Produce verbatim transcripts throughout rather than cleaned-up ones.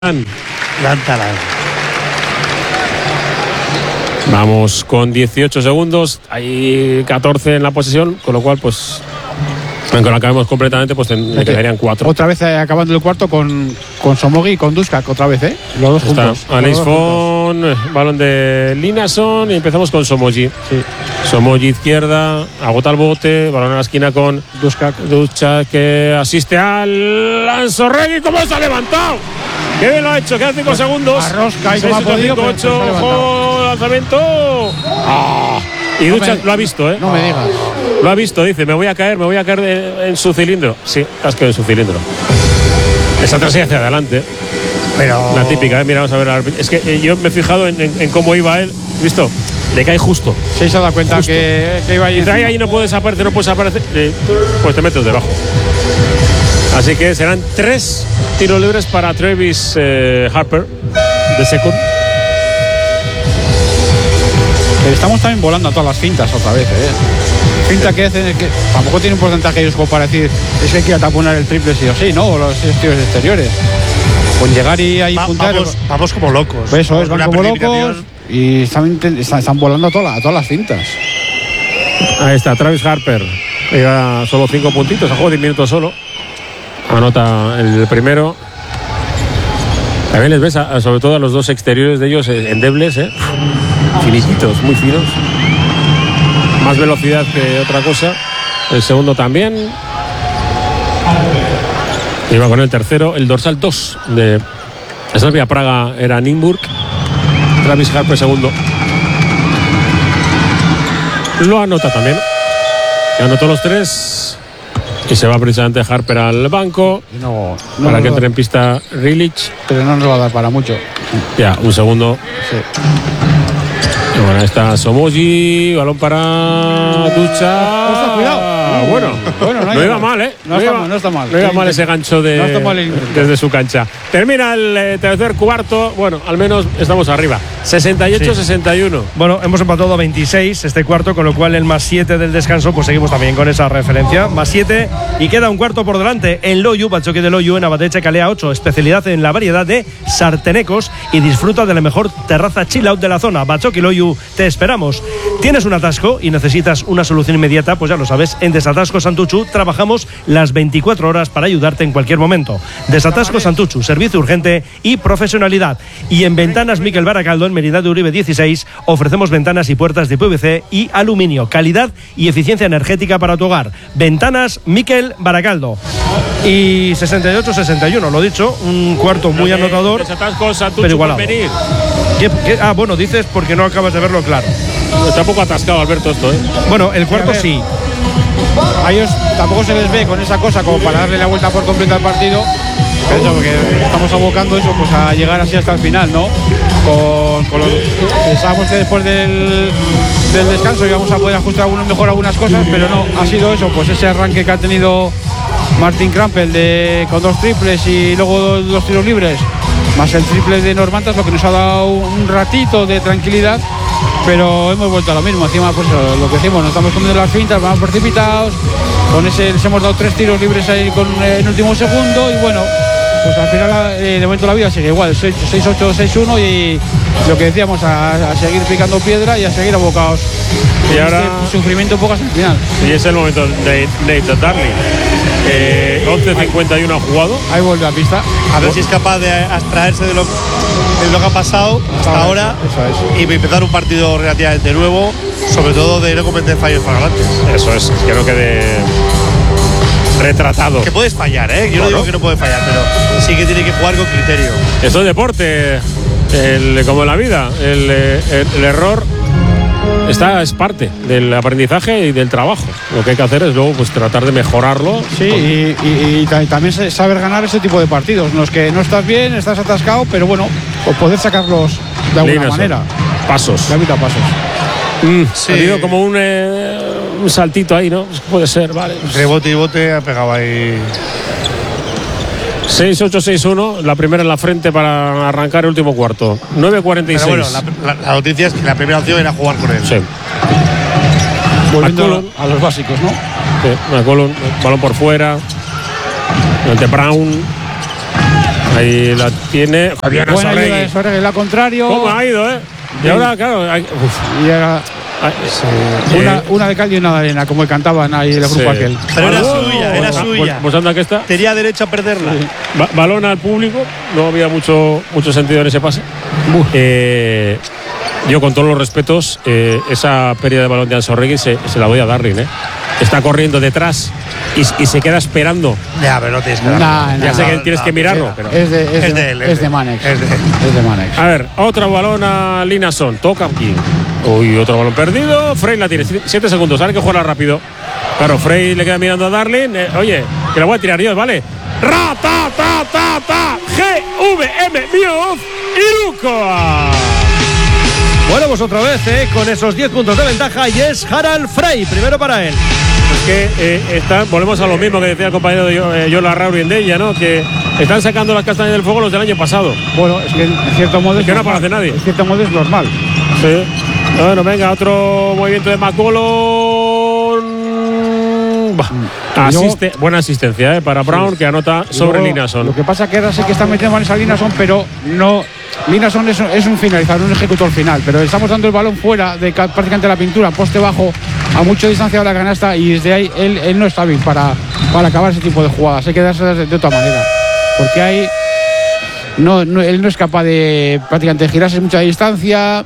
Gran talán. Vamos con dieciocho segundos, hay catorce en la posesión, con lo cual pues aunque lo acabemos completamente pues le quedarían cuatro. Otra vez eh, acabando el cuarto con, con Somogi y con Duskak otra vez, ¿eh? Los dos Está juntos. Alex Fon, balón de Linason y empezamos con Somogi. Sí. Somogi izquierda, agota el bote, balón a la esquina con Duskak. Duskak que asiste al Lanzorregui. ¿Cómo se ha levantado? Qué bien lo ha hecho, quedan cinco segundos. Arrosca y seis, como ha podido, cinco, pero se ha ocho, levantado. ojo, lanzamiento. Ah. Y No Duskak me- lo ha visto, ¿eh? No me digas. Lo ha visto, dice, me voy a caer, me voy a caer de- en su cilindro. Sí, has caído en su cilindro. Esa trasilla hacia adelante. Pero. La típica, ¿eh? Mira, vamos a ver. al árbitro. Es que eh, yo me he fijado en, en- en cómo iba él. ¿Visto? Le cae justo. Sí, se ha dado cuenta Justo. que, que iba ahí. Y trae ahí, no puedes aparecer, no puedes aparecer. eh, pues te metes debajo. Así que serán tres tiros libres para Travis eh, Harper, de second. Pero estamos también volando a todas las fintas otra vez, ¿eh? Finta que hacen es que tampoco tiene un porcentaje ellos como para decir es que hay que taponar el triple sí o sí, ¿no? O los tiros exteriores. Con llegar y ahí Va- puntear. vamos, vamos como locos. Pues eso es, Con van una como precipitación. locos y están, inten- están, están volando a, toda- a todas las cintas. Ahí está, Travis Harper. Llega solo cinco puntitos, a juego de diez minutos solo. Anota el primero. También les ves, a- a- sobre todo a los dos exteriores de ellos, eh, endebles, ¿eh? Finititos, muy finos. Más velocidad que otra cosa. El segundo también. Y va con el tercero, el dorsal dos de Slavia Praga era Nimburg. Travis Harper segundo. Lo anota también. Y anotó los tres. Y se va precisamente Harper al banco. Y no, no Para nos que va- entre en pista Rilich. Pero no nos va a dar para mucho. Ya, un segundo. Sí. Y bueno, ahí está Somogi. Balón para Ducha. Ostras, cuidado. Bueno, Bueno, no no, hay iba mal. mal, ¿eh? No está iba, mal, no está mal. No iba Sí, mal sí. ese gancho de, No está mal el intento. desde su cancha. Termina el eh, tercer cuarto. Bueno, al menos estamos arriba. sesenta y ocho sesenta y uno. Bueno, hemos empatado a veintiséis este cuarto, con lo cual el más siete del descanso, pues seguimos también con esa referencia. Más siete y queda un cuarto por delante. En Loyu, Bachoque de Loyu, en Abateche Calea ocho, especialidad en la variedad de sartenecos y disfruta de la mejor terraza chill out de la zona. Bachoque Loyu, te esperamos. ¿Tienes un atasco y necesitas una solución inmediata? Pues ya lo sabes, en Desatasco Santuchu trabajamos las veinticuatro horas para ayudarte en cualquier momento. Desatasco Santuchu, servicio urgente y profesionalidad. Y en Ventanas Miquel Baracaldo, en Merindad de Uribe dieciséis, ofrecemos ventanas y puertas de P V C y aluminio, calidad y eficiencia energética para tu hogar. Ventanas Miquel Baracaldo. Y sesenta y ocho sesenta y uno, lo dicho, un cuarto muy anotador, Desatasco, Santucho, pero igualado. por venir. ¿Qué- qué? Ah, bueno, dices porque no acabas de verlo claro. Está un poco atascado, Alberto, esto, ¿eh? Bueno, el cuarto a ver. sí. A ellos tampoco se les ve con esa cosa como para darle la vuelta por completo al partido. Pero eso, porque estamos abocando eso pues a llegar así hasta el final, ¿no? Con, con los, pensábamos que después del, del descanso íbamos a poder ajustar algunos, mejor algunas cosas, pero no, ha sido eso, pues ese arranque que ha tenido Martin Krampel de, con dos triples y luego dos, dos tiros libres, más el triple de Normantas, lo que nos ha dado un ratito de tranquilidad. Pero hemos vuelto a lo mismo, encima pues lo que decimos, nos estamos comiendo las fintas, vamos precipitados, con ese les hemos dado tres tiros libres ahí con, eh, en último segundo y bueno, pues al final eh, de momento la vida sigue igual, seis ocho seis uno y lo que decíamos, a, a seguir picando piedra y a seguir abocados. Y con ahora- este sufrimiento un poco hasta el final. Y es el momento de Nate Darling. Eh, once cincuenta y uno ha jugado. Ahí vuelve a pista. A ver si es capaz de abstraerse de lo, de lo que ha pasado hasta Eso, ahora eso y empezar un partido relativamente nuevo, sobre todo de no cometer fallos flagrantes. Eso es, que no quede retratado. Que puedes fallar, ¿eh? Yo Claro. no digo que no puedes fallar, pero sí que tiene que jugar con criterio. Esto es deporte, el- como en la vida. El, eh, el- el error está, es parte del aprendizaje y del trabajo. Lo que hay que hacer es luego pues tratar de mejorarlo. Sí, y, y- y ta- también se- saber ganar ese tipo de partidos, en los que no estás bien, estás atascado, pero bueno, o poder sacarlos de alguna Líneas, manera. Pasos. La mitad pasos. Mm, Sí. Ha habido como un, eh, un saltito ahí, ¿no? Puede ser, vale. Rebote y bote ha pegado ahí. seis ocho seis uno, la primera en la frente para arrancar el último cuarto. nueve cuarenta y Pero seis. bueno, la, la- la noticia es que la primera opción era jugar con él. Sí, Volviendo McCollum. a, a los básicos, ¿no? sí. McCollum, balón por fuera. Ante Brown. Ahí la tiene. Fabián Buena ayuda de Sorregui. Sorregui, la contrario. ¿Cómo ha ido, eh? Y ahora, claro. Hay, uf, Y era hay, sí, una, eh, una de cal y una de arena, como cantaban ahí el grupo sí. aquel. Pero era Oh, suya, era pues- suya. Pues anda que está. Tenía derecho a perderla. Ba- balón al público, no había mucho, mucho sentido en ese pase. Eh, yo, con todos los respetos, eh, esa pérdida de balón de Ansorregui se, se la doy a Darling. Eh. Está corriendo detrás y, y se queda esperando. Ya, pero no tienes que dar. Nah, Ya nah, sé que no, tienes no, que mirarlo, mira. pero. Es de, es Es de, de él, es es de de- Manex. es de- Es de Manex. A ver, otro balón a Linason. Toca aquí. Uy, otro balón perdido. Frey la tiene. Siete segundos. Ahora hay que jugarla rápido. Claro, Frey le queda mirando a Darling. Eh, oye, que la voy a tirar yo, ¿vale? Ra, ta, ta, ta, ta. G, V, M, Miof, Irukoa. Bueno, pues otra vez, ¿eh? Con esos diez puntos de ventaja, y es Harald Frey, primero para él. Es que eh, está, volvemos a lo mismo que decía el compañero de Yo- eh, Yola Rauri en Della, ¿no? Que están sacando las castañas del fuego los del año pasado. Bueno, es que en cierto modo es que no normal. aparece nadie. En cierto modo es normal. Sí. Bueno, venga, otro movimiento de McCollum. Bah. Asiste, buena asistencia eh, para Brown, que anota Y sobre luego, Linason. Lo que pasa que ahora sí que está metiendo Vanessa Linason, pero no. Linason es, un- es un finalizador, un ejecutor final, pero estamos dando el balón fuera de ca- prácticamente la pintura, poste bajo, a mucha distancia de la canasta, y desde ahí él, él no está bien para, para acabar ese tipo de jugadas. Hay que darse de, de otra manera, porque ahí no, no- él no es capaz de prácticamente girarse mucha distancia.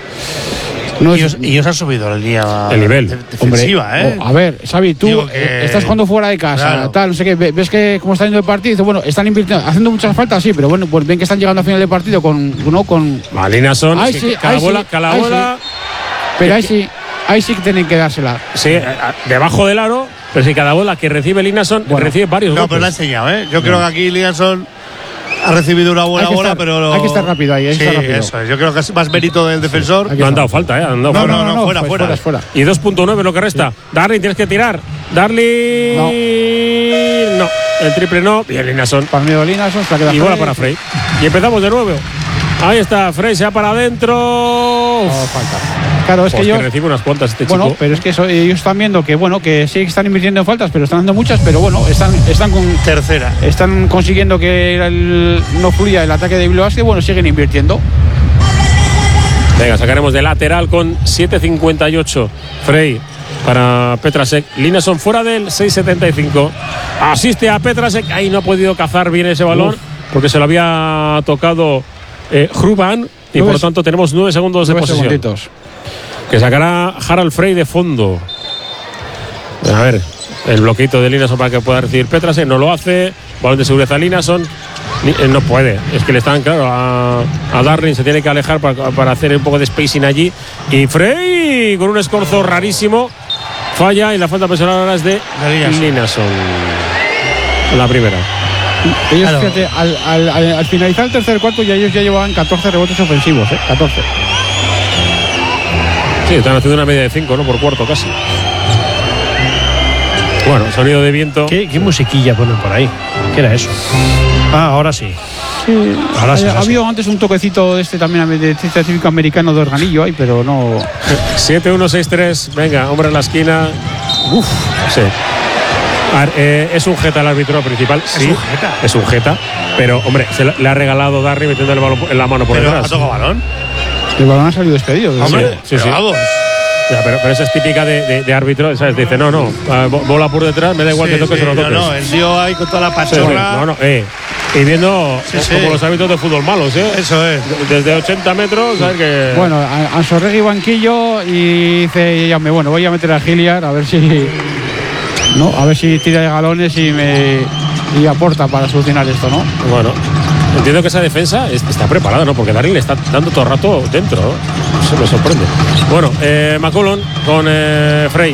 No es- Ellos, ellos han subido la línea El nivel. de- defensiva, Hombre, ¿eh? oh, a ver, Xavi, tú Digo que- eh, estás jugando fuera de casa, Claro. tal, no sé qué, ve- ves que cómo está yendo el partido, dices, bueno, están invirtiendo, haciendo muchas faltas, sí, pero bueno, pues ven que están llegando al final del partido con, ¿no? con A Linason, Ahí sí, sí, cada ahí bola, sí, cada ahí bola, pero ahí sí, ahí sí que tienen que dársela. sí, a- a- debajo del aro, pero si cada bola que recibe Linason Bueno. recibe varios No, pero golpes. la ha enseñado, ¿eh? Yo creo que aquí Lianson ha recibido una buena Hay que bola, estar- pero. hay que estar rápido ahí, hay que sí, estar rápido. eso es. Yo creo que es más mérito del defensor. Hay No han dado falta, ¿eh? Han dado No, fuera. no, fuera, pues fuera. es fuera. Y dos punto nueve lo que resta. Darling, tienes que tirar. Darling. No. El triple no. Bien, Linason. Para mí, Linason, se la queda Y bola Frey. para Frey. Y empezamos de nuevo. Ahí está, Frey se va para adentro. No falta. Claro, es Pues que que ellos, recibe unas cuantas este bueno, chico. pero es que eso, ellos están viendo que bueno, que sí que están invirtiendo en faltas, pero están dando muchas, pero bueno, están, están con Tercera. están consiguiendo que el- no fluya el ataque de Bilbao Basket, bueno, siguen invirtiendo. Venga, sacaremos de lateral con siete cincuenta y ocho. Frey para Petrasek. Linason fuera del seis setenta y cinco. Asiste a Petrasek. Ahí no ha podido cazar bien ese balón Uf. porque se lo había tocado eh, Hruban. Y Nueve- por lo tanto tenemos nueve segundos de Nueve posesión. segunditos. Que sacará Harald Frey de fondo. A ver, el bloqueito de Linason para que pueda recibir Petrasek. No lo hace. Balón de seguridad a Linason. Ni- eh, No puede. Es que le están, claro, a, a Darling se tiene que alejar para, para hacer un poco de spacing allí. Y Frey con un escorzo rarísimo. Falla y la falta personal ahora es de De Linason. Linason. La primera. Ellos, Claro. fíjate, al, al- al- al finalizar el tercer cuarto ya ellos ya llevaban catorce rebotes ofensivos, ¿eh? catorce. Sí, están haciendo una media de cinco, ¿no? Por cuarto casi. Bueno, sonido de viento. ¿Qué, qué musiquilla ponen por ahí? ¿Qué era eso? Ah, ahora sí. Ahora sí, Ha ahora sí. habido antes un toquecito de este también de este típico americano de organillo ahí, pero no. siete uno seis tres. Venga, hombre en la esquina. Uf, sí. A ver, eh, es un jeta el árbitro principal. Sí, un jeta. es un jeta. Pero, hombre, se le le ha regalado Darry metiendo el balón en la mano por Pero ha detrás. tocado balón. El balón ha salido despedido. desde Hombre, luego. sí, pero sí. vamos. Ya, pero, pero esa es típica de, de- de árbitro, ¿sabes? Dice, no, no, eh, bo- bola por detrás, me da igual Sí, que toques sí, o no no, toques. no, el tío ahí con toda la Sí, sí. pachorra. No, no, eh. Y viendo Sí, co- sí. como los árbitros de fútbol malos, ¿eh? Eso es. Desde ochenta metros, ¿sabes que Bueno, a- Ansorregui banquillo y dice, ya me, bueno, voy a meter a Giliar a ver si. No, a ver si tira de galones y me y aporta para solucionar esto, ¿no? Bueno, entiendo que esa defensa es- está preparada, ¿no? Porque Darling le está dando todo el rato dentro, ¿no? Eso me sorprende. Bueno, eh, McCollum con eh, Frey.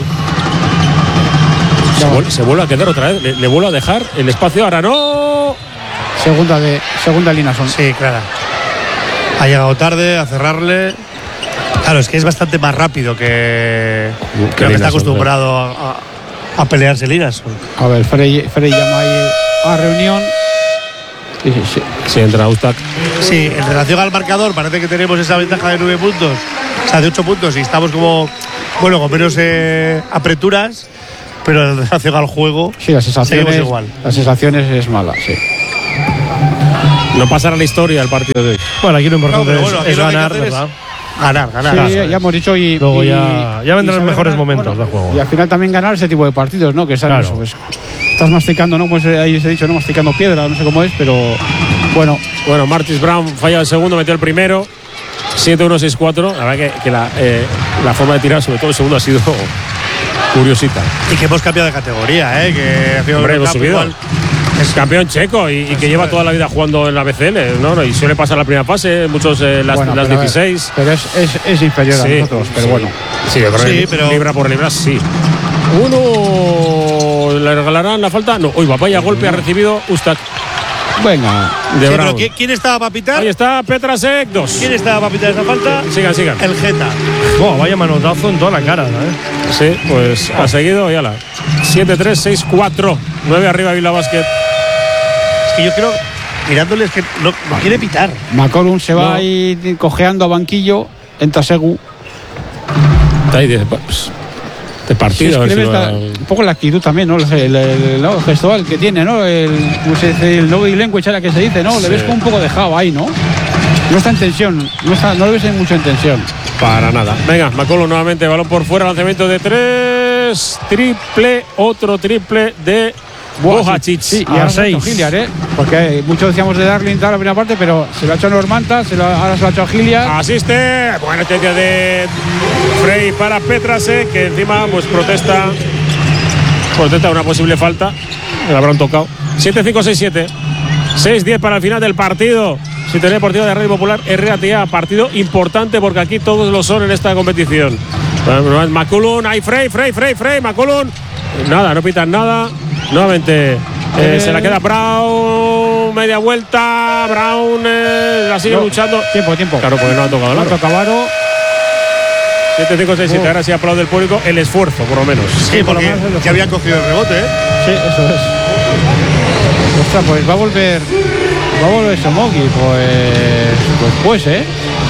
Se, vuel- se vuelve a quedar otra vez, le, le vuelve a dejar el espacio, ahora no. Segunda de segunda línea son. Sí, claro. Ha llegado tarde a cerrarle. Claro, es que es bastante más rápido que, que lo que está Linason, acostumbrado a, a- a pelearse Linason. A ver, Frey, Frey llama ahí a reunión. Sí, sí, sí. Sí, entra Ustak. Sí, en relación al marcador parece que tenemos esa ventaja de nueve puntos, o sea, de ocho puntos y estamos como, bueno, con menos eh, apreturas, pero en relación al juego Sí, las sensaciones, seguimos igual. las sensaciones es mala, sí. no pasará la historia del partido de hoy. Bueno, aquí lo importante No, bueno, es, aquí es lo que hay que ganar, hacer es ¿verdad? Ganar, ganar. Sí, ganar. ya hemos dicho y Luego y- ya- ya vendrán y saber mejores ganar, momentos del juego. Y al final también ganar ese tipo de partidos, ¿no? Que sabes Claro. eso, pues, estás masticando, ¿no? Pues eh, ahí se ha dicho, no masticando piedra, no sé cómo es, pero bueno, Bueno, Martis Brown falla el segundo, metió el primero. siete uno seis cuatro. La verdad que, que la, eh, la forma de tirar, sobre todo el segundo, ha sido curiosita. Y que hemos cambiado de categoría, ¿eh? Que al final Hombre, del hemos campo subido. igual Es campeón checo y, y que lleva toda la vida jugando en la B C L, ¿no? Y suele pasar la primera fase, muchos eh, las, bueno, las pero, dieciséis. pero es, es, es inferior Sí, a nosotros, pero sí. bueno. Sí, yo creo Sí, que pero- libra por libra, sí. Uno. ¿Le regalarán la falta? No. Uy, vaya golpe ha recibido Ustak Venga, de Sí, Brown. pero ¿quién, quién estaba para pitar? Ahí está Petrasek, dos. ¿Quién estaba para pitar esa falta? Sigan, sigan. El Geta. Buah, vaya manotazo en toda la cara, ¿eh? Sí, pues ha seguido y ala. siete tres seis cuatro. nueve arriba Vila Basket. Es que yo creo, mirándole, es que no, no quiere pitar. McCollum se va No. ahí cojeando a banquillo, entra Segu. Está ahí de, pues, de Sí, partido. es a que ver le si ves va- la- un poco la actitud también, ¿no? El, el- el- ¿no? el gestual que tiene, ¿no? El, ¿cómo se dice? El body language era que se dice, ¿no? Le Sí. ves como un poco dejado ahí, ¿no? No está en tensión, no, está, no le ves mucho en tensión. Para nada. Venga, McCollum nuevamente, balón por fuera, lanzamiento de tres. Triple, otro triple de Bojacic. Sí, y A ahora se lo ha hecho seis. Hilliard, ¿eh? Porque muchos decíamos de Darling toda la primera parte, pero se lo ha hecho a Normanta, se lo, ahora se lo ha hecho a Hilliard. Asiste. Buena asistencia de Frey para Petrasek, que encima pues protesta. Protesta una posible falta. Le habrán tocado. siete cinco seis siete. seis diez para el final del partido. Sintonía Deportiva de Radio Popular R A T A. Partido importante porque aquí todos lo son en esta competición. McCollum, hay Frey, Frey, Frey, Frey, McCollum. Nada, no pitan nada. Nuevamente eh, Eh. se la queda Brown. Media vuelta. Brown eh, la sigue No, luchando. Tiempo, tiempo. Claro, porque no ha tocado No nada. toca Varo. siete cinco seis siete. Ahora sí aplaude el público el esfuerzo, por lo menos. Sí, por lo porque menos es lo ya habían cogido el rebote, ¿eh? Sí, eso es. Ostras, pues va a volver. Va a volver Somogi, pues. Pues pues, ¿eh?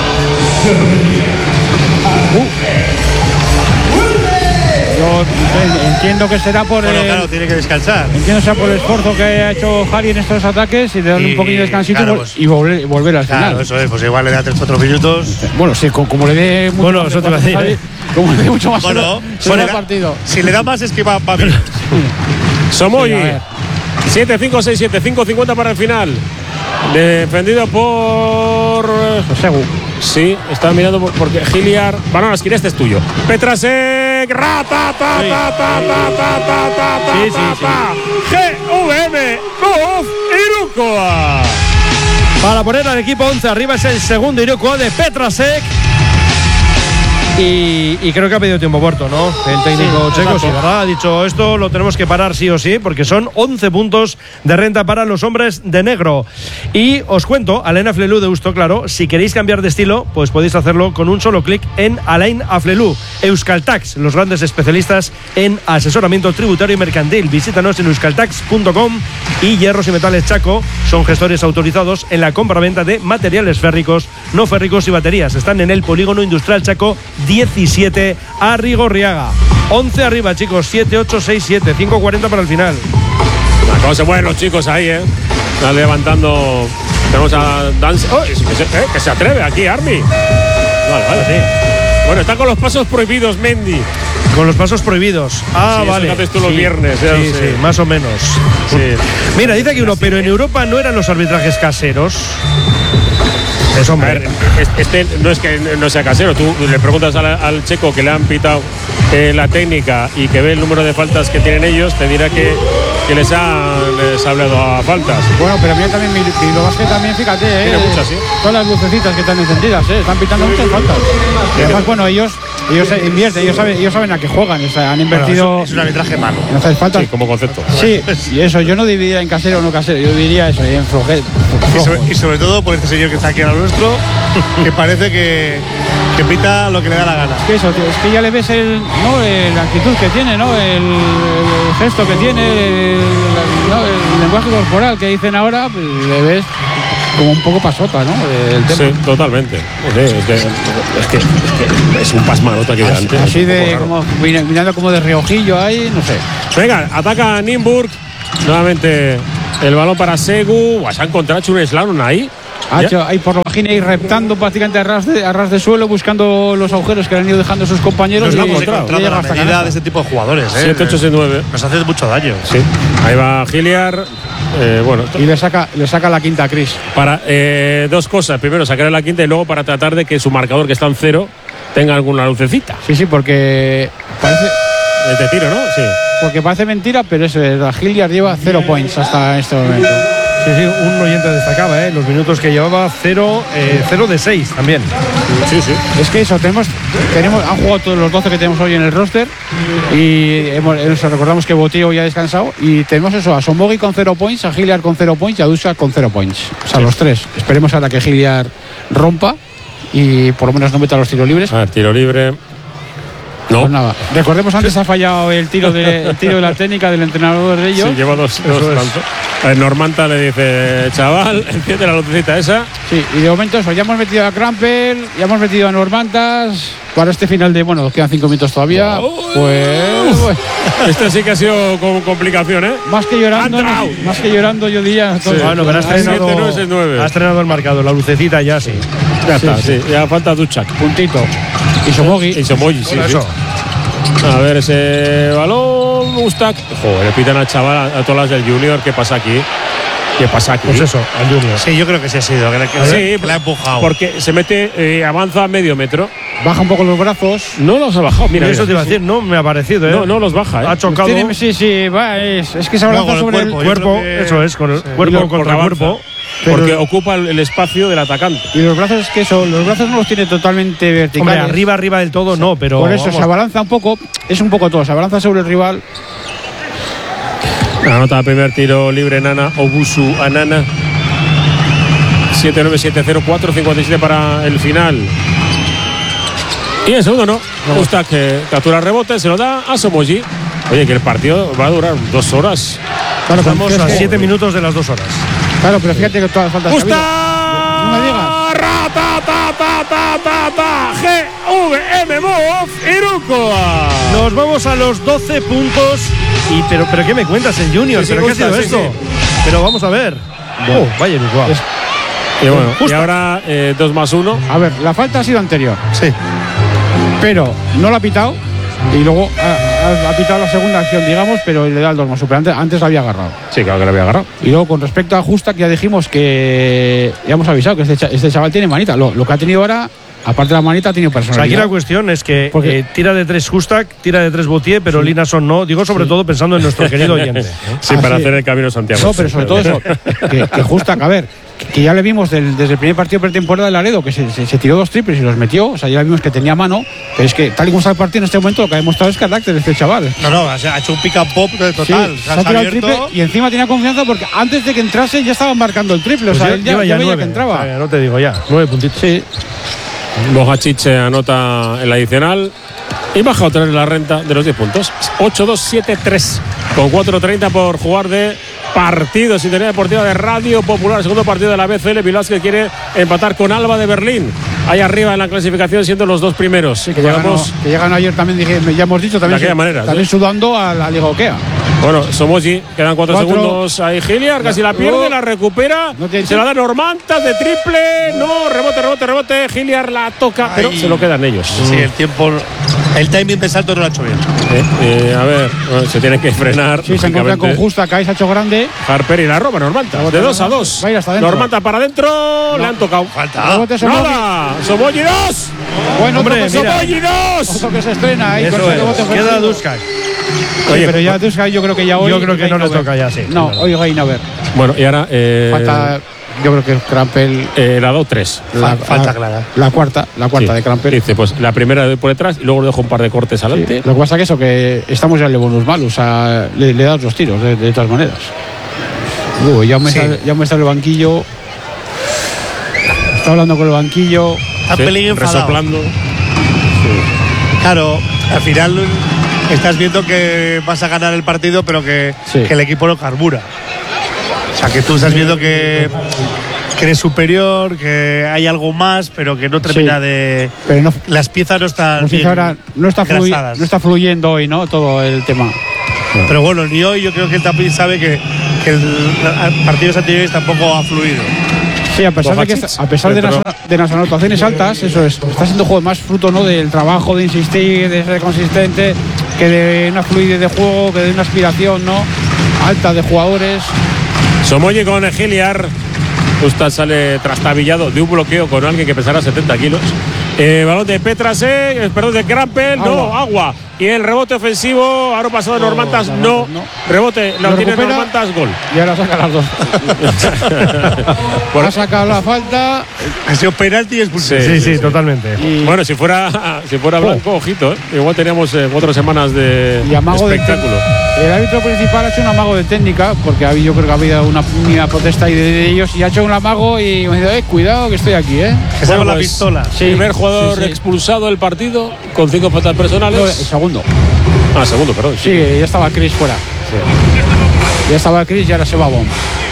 Uh. Yo en- entiendo que será por Bueno, el. claro, tiene que descansar. Entiendo que será por el esfuerzo que ha hecho Harry en estos ataques y de darle Y- un poquillo de descansito claro, y vol- pues- y volver, y volver al Claro, final. eso es. Pues igual le da tres cuatro minutos. Bueno, sí, co- como le dé mucho Bueno, más eso te iba a decir, Harry, ¿eh? como le dé mucho más Bueno, se si va le el da- partido. Si le da más es que va, va bien. Somoyi. Sí, a ver. siete cinco seis siete. cinco cincuenta para el final. Defendido por. Pues Segu. Sí, está mirando por- porque Hilliard. Bueno, la esquina este es tuyo. Petrasek. Rata, ta, Sí. ta, ta, ta, ta, ta, ta, ta, Sí, sí, ta, sí. ta. G V M. Uf, Irukoa. Para poner al equipo once arriba es el segundo Irukoa de Petrasek. Y, y creo que ha pedido tiempo muerto, ¿no? El técnico Sí, checo, exacto. sí, ¿verdad? Ha dicho esto lo tenemos que parar sí o sí, porque son once puntos de renta para los hombres de negro. Y os cuento, Alain Aflelu de Usto, claro, si queréis cambiar de estilo, pues podéis hacerlo con un solo clic en Alain Aflelu. Euskaltax, los grandes especialistas en asesoramiento tributario y mercantil. Visítanos en euskaltax punto com y Hierros y Metales Chaco son gestores autorizados en la compra-venta de materiales férricos, no férricos y baterías. Están en el Polígono Industrial Chaco diecisiete a Rigorriaga. once arriba, chicos. siete ocho seis siete. cinco cuarenta para el final. ¿Cómo se mueven los chicos ahí, eh? Están levantando. Tenemos a Dance. Oh, es- que, se, eh, que se atreve aquí, Army. Vale, vale, sí. Bueno, está con los pasos prohibidos, Mendy. Con los pasos prohibidos. Ah, Sí, eso vale. que haces tú los Sí, viernes, ya Sí, lo sé. sí, más o menos. Sí. Mira, dice aquí uno, pero en Europa no eran los arbitrajes caseros. Eso, A ver, es- este no es que no sea casero. Tú le preguntas al, al checo que le han pitado eh, la técnica y que ve el número de faltas que tienen ellos, te dirá que, que les han les ha hablado a faltas. Bueno, pero mira también Bilbao también, fíjate, ¿eh? Tiene muchas, sí. Todas las lucecitas que están encendidas, ¿eh? Están pitando muchas faltas. Y además, bueno, ellos, ellos invierten, ellos saben, ellos saben a qué juegan, o sea, han Bueno, invertido es, es un arbitraje malo. en hacer faltas. Sí, como concepto. Sí, y eso, yo no dividiría en casero o no casero, yo diría eso, en floje, Y flojo. sobre, y sobre todo por este señor que está aquí al nuestro, que parece que, que pita lo que le da la gana. Es que eso, tío, es que ya le ves el, ¿no? el- la actitud que tiene, ¿no? El, el gesto que tiene, el, ¿no? el lenguaje corporal que dicen ahora, pues, le ves como un poco pasota, ¿no? El tema. Sí, totalmente. Sí, es, que, es, que, es que es un pasmarote aquí delante. Así es un poco de, raro. como, mirando como de reojillo ahí, no sé. Venga, ataca Nimburg. Nuevamente El balón para Segu. Buah, se ha encontrado hecho un slalom ahí. Ha hecho ahí por la vagina y reptando prácticamente a ras, de, a ras de suelo, buscando los agujeros que le han ido dejando sus compañeros. Nos y vamos llega encontrando la hasta medida canasta. de este tipo de jugadores. ¿eh? siete, ocho, nueve. Nos hace mucho daño. Sí. Ahí va Hilliard. Eh, bueno, Y le saca, le saca la quinta a Chris. para eh, dos cosas. Primero, sacar la quinta y luego para tratar de que su marcador, que está en cero, tenga alguna lucecita. Sí, sí, porque parece, De tiro, ¿no? Sí. porque parece mentira, pero es verdad. Hilliard lleva cero points hasta este momento. Sí, sí, un oyente destacaba, ¿eh? Los minutos que llevaba cero, eh, cero de seis también. Sí, sí. Es que eso, tenemos, tenemos, han jugado todos los doce que tenemos hoy en el roster y hemos, nos recordamos que Botío ya ha descansado y tenemos eso, a Somogi con cero points, a Hilliard con cero points y a Duska con cero points. O sea, sí. Los tres. Esperemos ahora que Hilliard rompa y por lo menos no meta los tiros libres. A ver, tiro libre. No. Pues nada. Recordemos, antes ha fallado el tiro de, el tiro de la técnica del entrenador de ellos. Sí, lleva dos. dos a ver, Normanta le dice, chaval, enciende la lucecita esa. Sí, y de momento eso, ya hemos metido a Crampel, ya hemos metido a Normantas. Para este final de, bueno, nos quedan cinco minutos todavía. Oh, pues, pues. Este sí que ha sido con complicación, ¿eh? Más que llorando, no, más que llorando, yo diría. Sí. Bueno, pero has estrenado, has estrenado el marcador, la lucecita ya sí. Ya sí, está, sí. sí. Ya falta Duchak. Puntito. Y Somogi. Y Somogi, sí, sí. A ver ese balón, Mustak. Joder, le pitan al chaval, a, a todas las del Junior. ¿Qué pasa aquí? ¿Qué pasa aquí? Pues eso, al Junior. Sí, yo creo que sí ha sido. Que, que, sí, que la ha empujado. Porque se mete, eh, avanza a medio metro. Baja un poco los brazos. No los ha bajado. Mira, eso mira, te iba a decir, no me ha parecido, ¿eh? No, no los baja, ¿eh? Ha chocado. Pues tiene, sí, sí, va, es, es que se abraza no, sobre el cuerpo. el cuerpo. Que, eso es, con el sí. cuerpo contra el cuerpo. Porque pero, ocupa el, el espacio del atacante. Y los brazos, es que eso, los brazos no los tiene totalmente verticales. Hombre, arriba, arriba del todo, no, pero. Por eso vamos. se abalanza un poco, es un poco todo, se abalanza sobre el rival. Anota el primer tiro libre Nana, Obusu Anana. siete nueve siete cero cuatro cincuenta y siete para el final. Y el segundo no. Me gusta que captura el rebote, se lo da a Somogi. Oye, que el partido va a durar dos horas. Claro, Estamos es a que, siete minutos de las dos horas. Claro, pero fíjate que todas las faltas. ¡Gusta! No me digas. Ra, ta, ta, ta, ta, ta, ta. G V M Move Irukoa. Nos vamos a los doce puntos. Y, pero, pero ¿qué me cuentas el Junior? Sí, sí, ¿Pero qué ha gusta, sido sí, esto? sí. Pero vamos a ver. Bueno. Oh, vaya Irukoa. Es- Y bueno, y Justa. ahora eh, dos más uno. A ver, la falta ha sido anterior, Sí. pero no la ha pitado. Y luego ha, ha- ha pitado la segunda acción, digamos, pero le da el dos más super. Antes, antes la había agarrado. Sí, claro que lo había agarrado. Y luego, con respecto a Justa, que ya dijimos que ya hemos avisado que este, cha- este chaval tiene manita. Lo, lo que ha tenido ahora, aparte de la manita, ha tenido O sea, aquí personalidad. la cuestión es que Porque- eh, tira de tres Justak, tira de tres Botier, pero sí. Linason no. Digo sobre sí. todo pensando en nuestro querido oyente. ¿eh? Sí, Ah, para sí. hacer el camino Santiago. No, pero sobre todo eso, que, que Justa, que a ver, que ya le vimos del- desde el primer partido de pretemporada de Laredo, que se, se- se tiró dos triples y los metió. O sea, ya vimos que tenía mano. Pero es que, tal y como está el partido en este momento, lo que ha demostrado es carácter este chaval. No, no, ha ha hecho un pick and pop total. Sí, Se se ha ha tirado el abierto. triple y encima tenía confianza porque antes de que entrase ya estaban marcando el triple. Pues o sea, ya, él ya, lleva ya ya veía nueve. que entraba. O sea, no te digo ya, nueve puntitos. Sí. Bojacic anota el adicional y baja otra vez la renta de los diez puntos. ocho dos siete tres con cuatro treinta por jugar de partido. Sintonía deportiva de Radio Popular. Segundo partido de la B C L. Bilbao que quiere empatar con Alba de Berlín. Ahí arriba en la clasificación siendo los dos primeros. Sí, que llegan, que llegan ayer también, dije, ya hemos dicho, también, de aquella manera, también ¿sí? sudando a la Liga Okea. Bueno, Somogi, quedan cuatro, Cuatro. segundos. Ahí Hilliard casi la pierde, No. la recupera. No tiene- se la da Normantas de triple. No, rebote, rebote, rebote. Hilliard la toca, pero Ay. se lo quedan ellos. Sí, el tiempo. El timing de salto no lo ha hecho bien. Eh, eh, a ver, bueno, se tiene que frenar. Sí, se encuentra con lógicamente. Justa, que ahí se ha hecho grande. Harper y la roba Normanta. Rebote, De dos a rebote. dos. Va a ir hasta dentro. Normanta para adentro. Le han tocado. Falta. Rebote Somogi. ¡Nada! ¡Somogi dos! Bueno, Hombre, otro que, mira. ¡Somogi dos! otro que se estrena ahí con Eso ese es. rebote Queda ofensivo. Duskak. Sí, Oye, pero ya Duskak yo creo que ya hoy. Yo creo que no le Gainover. toca ya, sí. No, Claro. hoy Gainover. Bueno, y ahora. Eh, Falta, yo creo que Crampel. eh, la dos tres. La, falta la- clara. La cuarta, la cuarta Sí. de Crampel. Dice, pues la primera de por detrás y luego le dejo un par de cortes Sí. adelante. Lo que pasa que eso, que estamos ya en el bonus malus, o sea, le, le das los tiros de, de todas maneras. Uy, ya me, Sí. está, ya me está el banquillo. Está hablando con el banquillo. Está Sí, un pelín enfadado. resoplando. Claro, al final estás viendo que vas a ganar el partido, pero que, Sí. que el equipo no carbura. O sea, que tú estás viendo que, que eres superior, que hay algo más, pero que no termina Sí. de. Pero no, Las piezas no están. como si bien ahora no, está fluy- engrasadas. no está fluyendo hoy, ¿no? Todo el tema. Pero bueno, ni hoy yo creo que él también sabe que, que el, a- partidos anteriores tampoco ha fluido. Sí, a pesar, de, que, a pesar de, las, de las anotaciones altas, eso es, está siendo juego más fruto, ¿no?, del trabajo, de insistir, de ser consistente, que de una fluidez de juego, que de una aspiración, ¿no?, alta de jugadores. Somoji con Giliar. Justa sale trastabillado de un bloqueo con alguien que pesará setenta kilos. Eh, balón de Petrasek, eh, perdón, de Krampel, no, agua. Y el rebote ofensivo, ahora pasado de No, Normantas, no. Normantas, no. Rebote, lo, Lo tiene recupera. Normantas, gol. Y ahora saca las dos. Bueno, ha sacado la falta. Ha sido penalti y expulsión. Sí, sí, totalmente. Y, bueno, si fuera, si fuera blanco, ojito, ¿eh? Igual teníamos eh, cuatro semanas de y amago de espectáculo. El árbitro principal ha hecho un amago de técnica, porque ha habido, yo creo que ha habido una, una protesta ahí de, de ellos, y ha hecho un amago y me ha dicho, eh, cuidado que estoy aquí, ¿eh? Que se Bueno, la pues, pistola. Sí, Primer jugador sí, sí. expulsado del partido con cinco faltas No, el personales. segundo. Ah, segundo, perdón. Sí, ya estaba Chris fuera. Ya estaba Chris y ahora se va Bomb.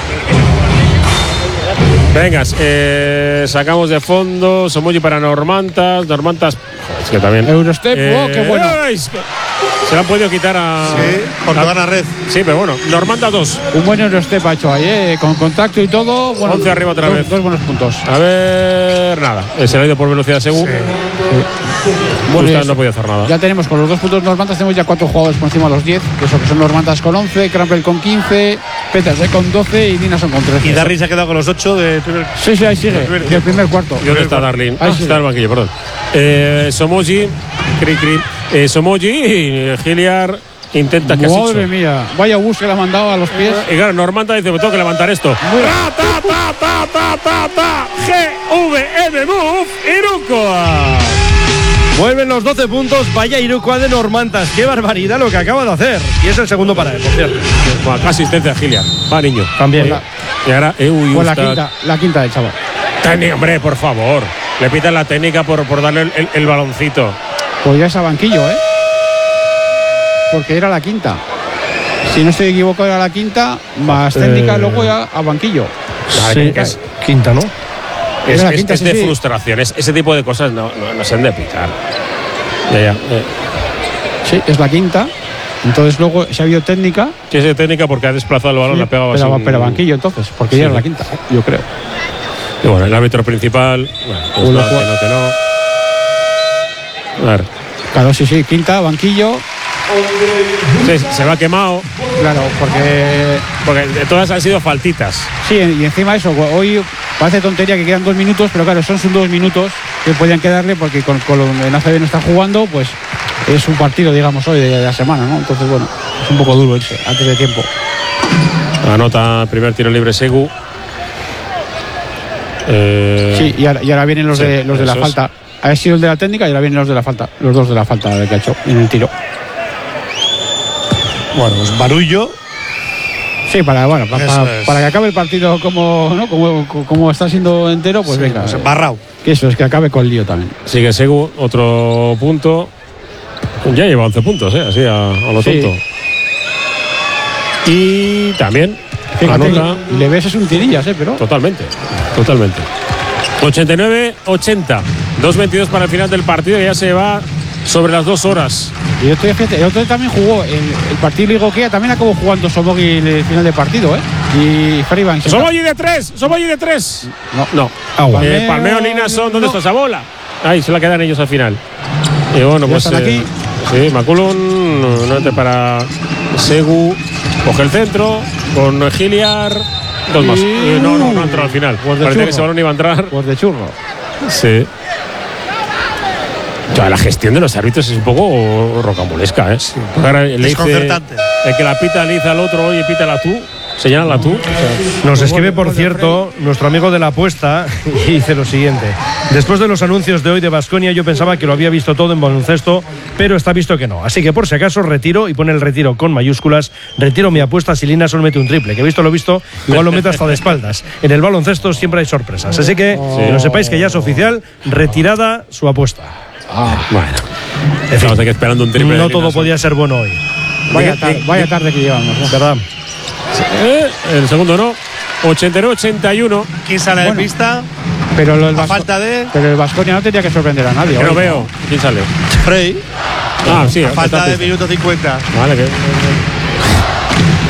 Vengas, eh, sacamos de fondo. Somoji para Normantas. Normantas. Es que también. Eurostep, oh, qué bueno. ay, se lo han podido quitar a. Sí, porque gana red. Sí, pero bueno. Normantas dos. Un buen Eurostep ha hecho ahí, ¿eh? Con contacto y todo. Bueno, once arriba otra dos, vez. Dos buenos puntos. A ver, nada. Eh, Se le ha ido por velocidad según. Bueno, Justa y no podía hacer nada. Ya tenemos con los dos puntos Normantas, tenemos ya cuatro jugadores por encima de los diez, que, eso, que son Normantas con once, Krampel con quince, Peters con doce y Dinason con trece. Y Darry se ha quedado con los ocho de primer. Sí, sí, ahí sigue, primer- del primer cuarto. ¿Y dónde está Darlene? Ahí Ah, sigue. está en el banquillo, perdón. Eh, Somoji, cri, cri. Eh, Somoji y Giliar intenta que Madre mía, vaya bus que le ha mandado a los pies. Y claro, Normanta dice, me tengo que levantar esto. Ta, ta, ta, ta, ta, ta, ta. G V M Move Irukoa. Vuelven los doce puntos. Vaya Irukoa de Normantas. Qué barbaridad lo que acaba de hacer. Y es el segundo para él, por cierto. Bueno, casi asistencia a Giliar. Va, niño. También. Hola. Y ahora, eh, uy, Con la está- quinta, la quinta del chaval. Técnica, hombre, por favor. Le pitan la técnica por, por darle el, el- el baloncito. Pues ya es a banquillo, ¿eh? Porque era la quinta. Si no estoy equivocado, era la quinta, más técnica, Eh. luego ya a banquillo. Sí, es, Quinta, ¿no? es, Era la es- quinta, es sí, de sí. frustración. Es- ese tipo de cosas no, no, no se han de pitar. Ya, ya. eh. Sí, es la quinta. Entonces luego, si ha habido técnica, Sí, es de técnica porque ha desplazado el balón, sí, la ha pegado pero, así. pero banquillo entonces, porque Sí, ya era sí. la quinta, yo creo. Y bueno, el árbitro principal. Bueno, pues Uno nada, que juega- no, que no. A ver. Claro, sí, sí, quinta, banquillo, Sí, se va quemado. claro, porque Porque de todas han sido faltitas. sí, y encima eso, hoy parece tontería que quedan dos minutos, pero claro, son sus dos minutos que podían quedarle porque con, con lo en A C B no está jugando, pues es un partido, digamos, hoy de la semana, ¿no? Entonces, bueno, es un poco duro irse antes de tiempo. Anota primer tiro libre Segu. Eh, Sí, y ahora, y ahora vienen los sí, de los de la eso es. falta. Ha sido el de la técnica y ahora vienen los de la falta, los dos de la falta de que ha hecho en el tiro. Bueno, pues Barullo. Sí, para, bueno, para, Eso para, es. para que acabe el partido como, ¿no? como, como está siendo entero, pues venga. Pues Barrao. Que eso es que acabe con lío también. Sigue Segu, otro punto. Ya lleva once puntos, ¿eh? Así a, a lo Sí. tonto. Y también Fíjate, anota. le ves es un tirillas, ¿eh? Pero Totalmente, totalmente. ochenta y nueve ochenta. dos veintidós para el final del partido y ya se va sobre las dos horas. y el otro día, fíjate, el otro día también jugó el, el partido Ligoquea, también acabó jugando Somogi en el final del partido, ¿eh? Y Fariban. ¡Somoji de tres! ¡Somoji de tres! No. No. Agua. Eh, Palmeo, Linason, ¿dónde no. está esa bola? Ahí se la quedan ellos al final. Y bueno, Ya pues. están aquí. Sí, Maculun, no para Segu. Coge el centro con Giliar. Dos más. Y- Eh, no, no, no entró al final. Pues de Parecía que churro. ese balón iba a entrar. Pues de churro. Sí. Ya, la gestión de los árbitros es un poco rocambolesca, ¿eh? Porque ahora le dice, Desconcertante. el que la pita le dice al otro, oye, pítala tú, señálala tú. Nos escribe, por cierto, nuestro amigo de la apuesta y dice lo siguiente. Después de los anuncios de hoy de Baskonia, yo pensaba que lo había visto todo en baloncesto, pero está visto que no. Así que por si acaso retiro, y pone el retiro con mayúsculas, retiro mi apuesta si Lina solo mete un triple, que visto lo visto, igual lo mete hasta de espaldas. En el baloncesto siempre hay sorpresas. Así que, que lo sepáis que ya es oficial, retirada su apuesta. Bueno, estamos aquí esperando un triple. No de todo Linason. podía ser bueno hoy. Vaya, tar- vaya tarde que llevamos, ¿no? ¿Verdad? Eh, el segundo no. ochenta y nueve ochenta y uno. ¿Quién sale Bueno. de pista? Pero lo del A Vasco- falta de Pero el Baskonia no tenía que sorprender a nadie. Que no hoy, veo. ¿Quién sale? Frey. Ah, sí, A falta está de pista. minuto cincuenta. Vale, que.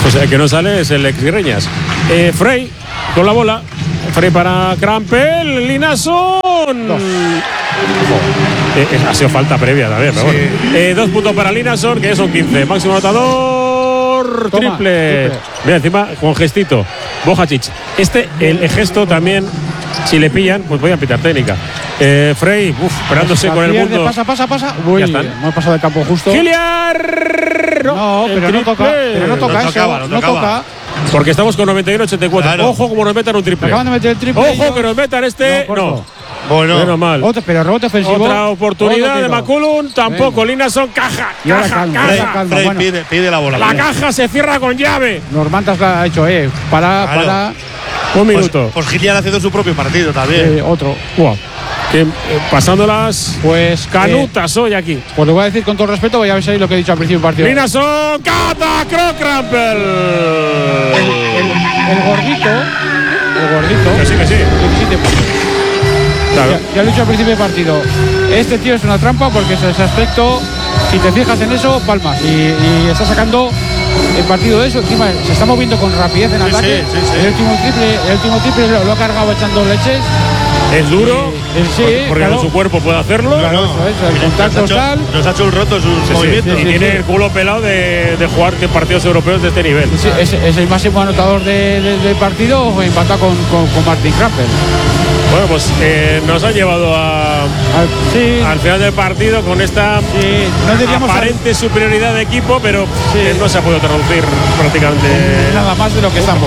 Pues el que no sale es el ex Guirreñas. Eh, Frey con la bola. Frey para Crampel. Linason. Dos. Eh, eh, ha sido falta previa también, pero sí. Bueno. Eh, dos puntos para Linason, que son quince. Máximo anotador. Toma, triple. triple. Mira, encima con gestito. Bojacic. Este, el, el gesto también, si le pillan, pues voy a pitar técnica. Eh, Frey, uf, esperándose con el mundo. Pasa, pasa, pasa. Uy, hemos pasado de campo justo. Giliar. No, no pero, no toca, pero no toca. No eso. Tocaba, no, no toca. Porque estamos con noventa y uno ochenta y cuatro. Claro. Ojo como nos metan un triple. Acaban de meter el triple. Ojo yo. Que nos metan este. No. no. Bueno, menos mal. Otro, pero rebote ofensivo. Otra oportunidad de McCullum. Tampoco. Linason, caja. Caja, calma, caja. calma, Frey bueno. pide, pide la bola. La bien. Caja se cierra con llave. Normantas lo ha hecho, eh. Para, claro. para. Un minuto. Pues, pues Giliar haciendo su propio partido también. Eh, otro. Wow. Que, eh, pasándolas. Pues. Canutas eh, hoy aquí. Pues lo voy a decir con todo respeto, voy a ver si lo que he dicho al principio del partido. Linason, Cata, Crocrampel. El, el, el gordito. El gordito. Que sí, que sí. diecisiete puntos. Claro. Ya, ya lo he dicho al principio del partido. Este tío es una trampa porque ese aspecto, si te fijas en eso, palmas. Y, y está sacando el partido de eso. Encima se está moviendo con rapidez en ataque. Sí, sí, sí, sí. El último triple, el último triple lo, lo ha cargado echando leches. Es duro, eh, sí, porque, porque claro. con su cuerpo puede hacerlo. Claro, eso es, el contacto nos, ha tal. hecho, nos ha hecho un roto sus sí, movimientos. Sí, sí, y sí, tiene sí. el culo pelado de, de jugar de partidos europeos de este nivel. Sí, es, es el máximo anotador de, de, del partido, empatado con, con, con Martin Crampel. Bueno, pues eh, nos ha llevado a, al, sí. al final del partido con esta sí, no aparente al... superioridad de equipo, pero sí. eh, no se ha podido traducir prácticamente nada más de lo que estamos.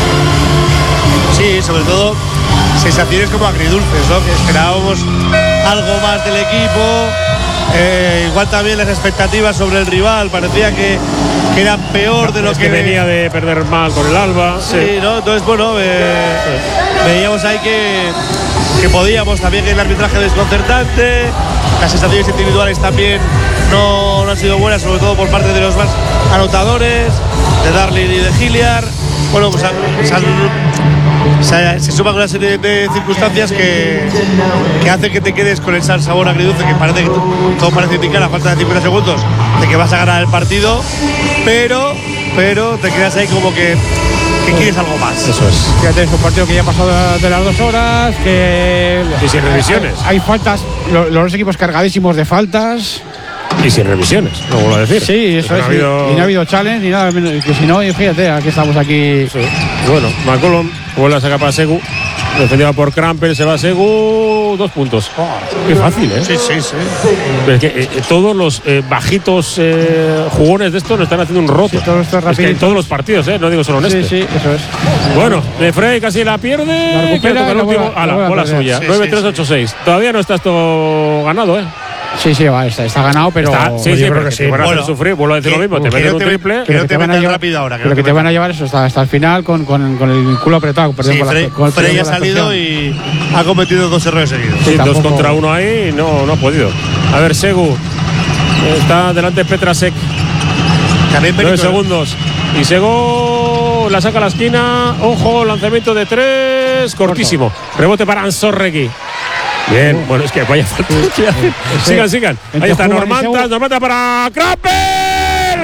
Sí, sobre todo sensaciones como agridulces, ¿no? Que esperábamos algo más del equipo. Eh, igual también las expectativas sobre el rival parecía que, que eran peor de lo es que, que venía de perder mal con el Alba. Sí, sí. ¿no? Entonces, bueno, eh, veíamos ahí que, que podíamos también, que el arbitraje desconcertante, las sensaciones individuales también no, no han sido buenas, sobre todo por parte de los más anotadores, de Darlin y de Giliar. Bueno, pues han, han, se, se suman una serie de circunstancias que, que hacen que te quedes con ese sabor agridulce, que parece que todo parece indicar a falta de cincuenta segundos de que vas a ganar el partido, pero, pero te quedas ahí como que, que quieres algo más. Eso es. Fíjate, es un partido que ya ha pasado de las dos horas, que y sin revisiones. Hay, hay faltas, los, los dos equipos cargadísimos de faltas. Y sin revisiones, no vuelvo a decir. Sí, eso es. No ha habido... Y no ha habido challenge ni nada. Que si no, fíjate, aquí estamos aquí. Sí. Bueno, McCollum vuelve a sacar para Segu. Defendido por Crampel, se va a Segu. Dos puntos. Oh, qué fácil, ¿eh? Sí, sí, sí. Pero es que eh, todos los eh, bajitos eh, jugones de estos nos están haciendo un roto. Sí, todo esto es, es que en todos los partidos, ¿eh? No digo solo en este. Sí, sí, eso es. Bueno, de Frey casi la pierde. La recupera, el la último. bola, A la bola, bola suya. Sí, nueve tres sí, ocho seis. Todavía no está esto ganado, ¿eh? Sí, sí, va, está, está ganado, pero. Está, sí, sí, creo que sí. Bueno, bueno, sufrir, vuelvo a decir lo mismo. Te meten un triple. Que no te metan rápido ahora. Pero que te van a llevar eso hasta, hasta el final con, con, con el culo apretado. Perdón, sí, con Frey, la, con Frey ha salido y ha cometido dos errores seguidos. Sí, sí, dos tampoco... contra uno ahí, no, no ha podido. A ver, Segu. Está delante Petrasek. Nueve segundos. Y Segu la saca a la esquina. Ojo, lanzamiento de tres. Cortísimo. Rebote para Ansorregui. Bien, bueno, es que vaya falta. Sigan, sigan. Ahí está Normantas, Normantas para Crampel.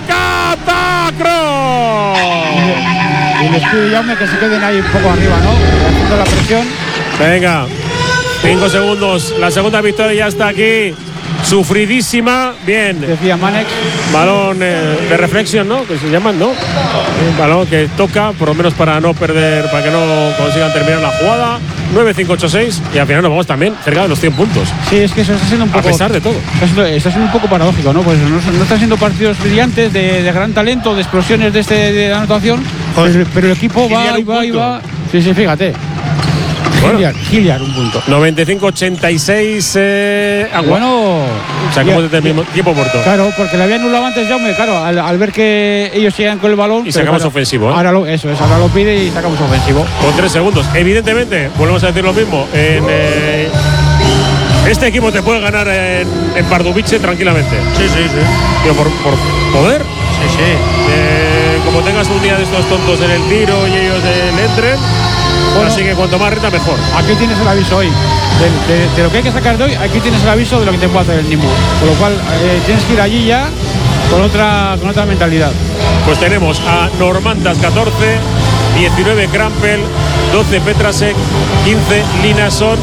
Catacro. Y les pido Jaume que se queden ahí un poco arriba, ¿no? Haciendo la presión. Venga, cinco segundos. La segunda victoria ya está aquí. Sufridísima, bien. Decía Manek. Balón eh, de reflexión, ¿no? Que se llaman, ¿no? Un balón que toca, por lo menos para no perder, para que no consigan terminar la jugada. nueve cinco ocho seis y al final nos vamos también cerca de los cien puntos. Sí, es que eso está siendo un poco. A pesar de todo. Está siendo, está siendo un poco paradójico, ¿no? Pues no, no están siendo partidos brillantes, de, de gran talento, de explosiones de, este, de anotación. Pero, pero el equipo va y va y va. Sí, sí, fíjate. Bueno. Giliar, Giliar, un punto. noventa y cinco ochenta y seis. Eh, bueno. O sea, como desde el mismo tiempo muerto. Claro, porque le había anulado antes Jaume, claro, al, al ver que ellos llegan con el balón. Y sacamos claro, ofensivo. ¿eh? Ahora lo, eso es, ahora lo pide y sacamos ofensivo. Con tres segundos. Evidentemente, volvemos a decir lo mismo. En, eh, este equipo te puede ganar en, en Pardubice tranquilamente. Sí, sí, sí. Pero por, por poder. Sí, sí. Eh, como tengas un día de estos tontos en el tiro y ellos eh, le entren. Bueno, así que cuanto más renta, mejor. Aquí tienes el aviso hoy. De, de, de lo que hay que sacar de hoy, aquí tienes el aviso de lo que te puede hacer el Nimbu. Con lo cual, eh, tienes que ir allí ya con otra, con otra mentalidad. Pues tenemos a Normantas catorce, diecinueve Crampel, doce Petrasek, quince Linason,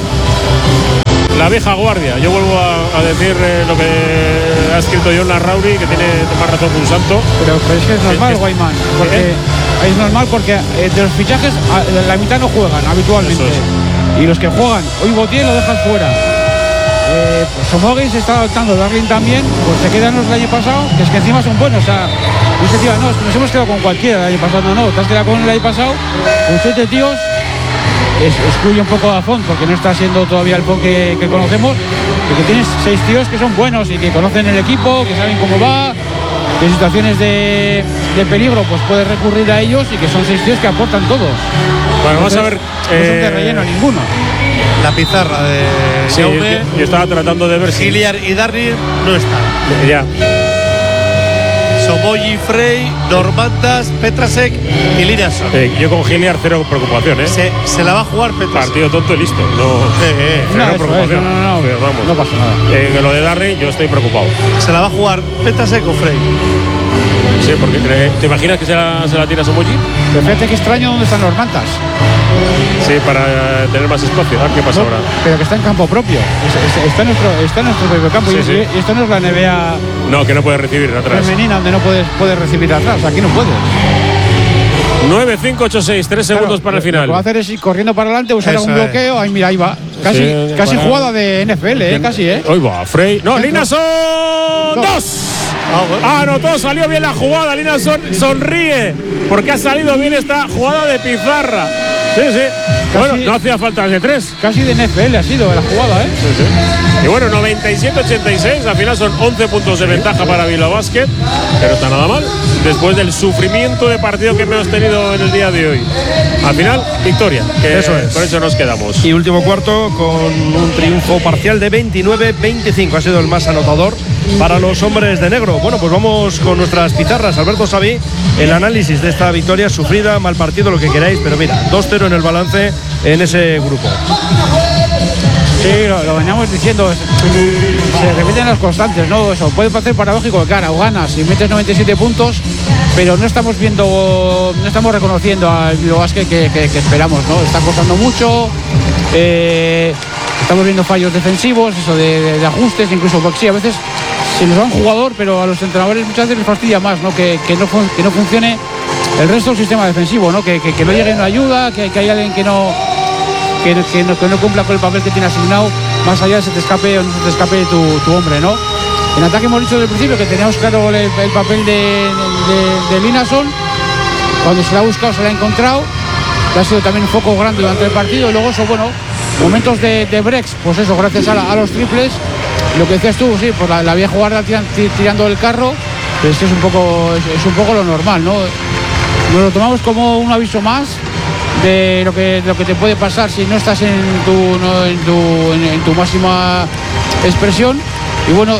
la vieja guardia. Yo vuelvo a, a decir eh, lo que ha escrito John Larrauri, que tiene más razón que un santo. Pero, pero es que es normal, Guayman, porque ¿Eh? es normal porque eh, de los fichajes a, la mitad no juegan habitualmente. Y los que juegan, hoy Botier lo dejas fuera. Eh, pues Somogui se está adaptando, Darling también, pues se quedan los del año pasado, que es que encima son buenos. O sea, no se diga, no, es que nos hemos quedado con cualquiera el año pasado. No, no, te has quedado con el año pasado, con siete tíos. Es, excluye un poco a Font porque no está siendo todavía el Font que, que conocemos, y que tienes seis tíos que son buenos y que conocen el equipo, que saben cómo va, que en situaciones de, de peligro pues puedes recurrir a ellos, y que son seis tíos que aportan todos. Bueno, vamos Entonces, a ver. No eh, son de relleno ninguno. La pizarra de sí, Jaume, yo, yo estaba tratando de ver si Hilliard y Darryl no están. ya. Somogui, Frey, Normantas, Petrasek y Linason. Eh, yo con Hilliard cero preocupación, ¿eh? Se, se la va a jugar Petrasek. Partido tonto y listo. No, Sí, eh. cero No, eso preocupación. es, no, no, no, Pero vamos. no pasa nada. Eh, en lo de Darry yo estoy preocupado. Se la va a jugar Petrasek o Frey. Sí, porque eh, ¿te imaginas que se la, se la tira Somogui? Pero fíjate qué extraño dónde están los Mantas. Sí, para eh, tener más espacio. A ver qué pasa No, ahora. pero que está en campo propio. Es- es- Está en nuestro, está en nuestro propio campo. Sí, y, sí. y esto no es la N B A No, que no puede recibir atrás. femenina, donde no puedes, puedes recibir atrás. Aquí no puedes. nueve, cinco, ocho, seis, tres segundos Claro, para el lo- final. Lo que va a hacer es ir corriendo para adelante, usar Eso un es. bloqueo. Ahí, mira, ahí va. Casi, Sí, casi para- jugada de N F L, eh, casi, ¿eh? Hoy va, Frey. No, Linason. Dos. ¡Dos! Anotó, salió bien la jugada. Linason sonríe porque ha salido bien esta jugada de pizarra. Sí, sí. Casi- Bueno, no hacía falta de tres. Casi de N F L ha sido la jugada, ¿eh? Y bueno, noventa y siete ochenta y seis, al final son once puntos de ventaja para Bilbao Basket, que no está nada mal, después del sufrimiento de partido que hemos tenido en el día de hoy. Al final, victoria, que Eso es. por eso nos quedamos. Y último cuarto con un triunfo parcial de veintinueve veinticinco. Ha sido el más anotador para los hombres de negro. Bueno, pues vamos con nuestras pizarras. Alberto Savi, el análisis de esta victoria sufrida, mal partido, lo que queráis, pero mira, dos cero en el balance en ese grupo. Sí, lo, lo veníamos diciendo. es- Se repiten las constantes, ¿no? Eso puede parecer paradójico que, claro, ganas y metes noventa y siete puntos, pero no estamos viendo, no estamos reconociendo al Bilbao Basket que, que, que esperamos, ¿no? Está costando mucho. eh, estamos viendo fallos defensivos, eso de, de- de ajustes, incluso porque sí, a veces se nos va un jugador, pero a los entrenadores muchas veces les fastidia más, ¿no? Que, que no, fun- que no funcione el resto del sistema defensivo, ¿no? Que, que, que no llegue una ayuda, que, que hay alguien que no, que, no- que, no, que no cumpla con el papel que tiene asignado, más allá de se te escape o no se te escape tu, tu hombre, ¿no? En ataque hemos dicho desde el principio que teníamos claro el, el papel de, de, de Linason. Cuando se la ha buscado, se la ha encontrado, que ha sido también un foco grande durante el partido. Y luego eso, bueno, momentos de, de breaks, pues eso, gracias a, la- a los triples. Lo que decías tú, sí, pues la, la vieja guardia tiran- ti- tirando el carro, pero es que es un poco, es, es un poco lo normal, ¿no? Nos lo tomamos como un aviso más de lo que, de lo que te puede pasar si no estás en tu, no, en tu, en, en tu máxima expresión. Y bueno,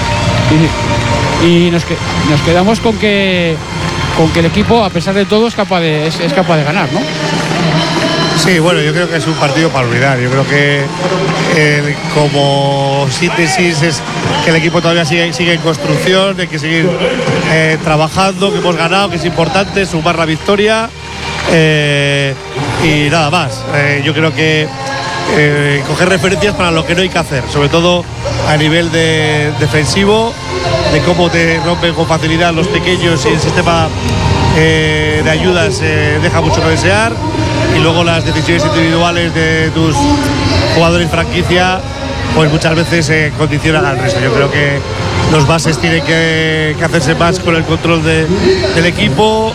y, y nos, que- nos quedamos con que con que el equipo, a pesar de todo, es capaz de, es, es capaz de ganar, ¿no? Sí, bueno, yo creo que es un partido para olvidar. Yo creo que eh, como síntesis es que el equipo todavía sigue, sigue en construcción, hay que seguir eh, trabajando, que hemos ganado, que es importante sumar la victoria eh, y nada más. Eh, yo creo que eh, coger referencias para lo que no hay que hacer, sobre todo a nivel de defensivo, de cómo te rompen con facilidad los pequeños y el sistema eh, de ayudas eh, deja mucho que desear, y luego las decisiones individuales de tus jugadores franquicia pues muchas veces eh, condicionan al resto. Yo creo que los bases tienen que, que hacerse más con el control de, del equipo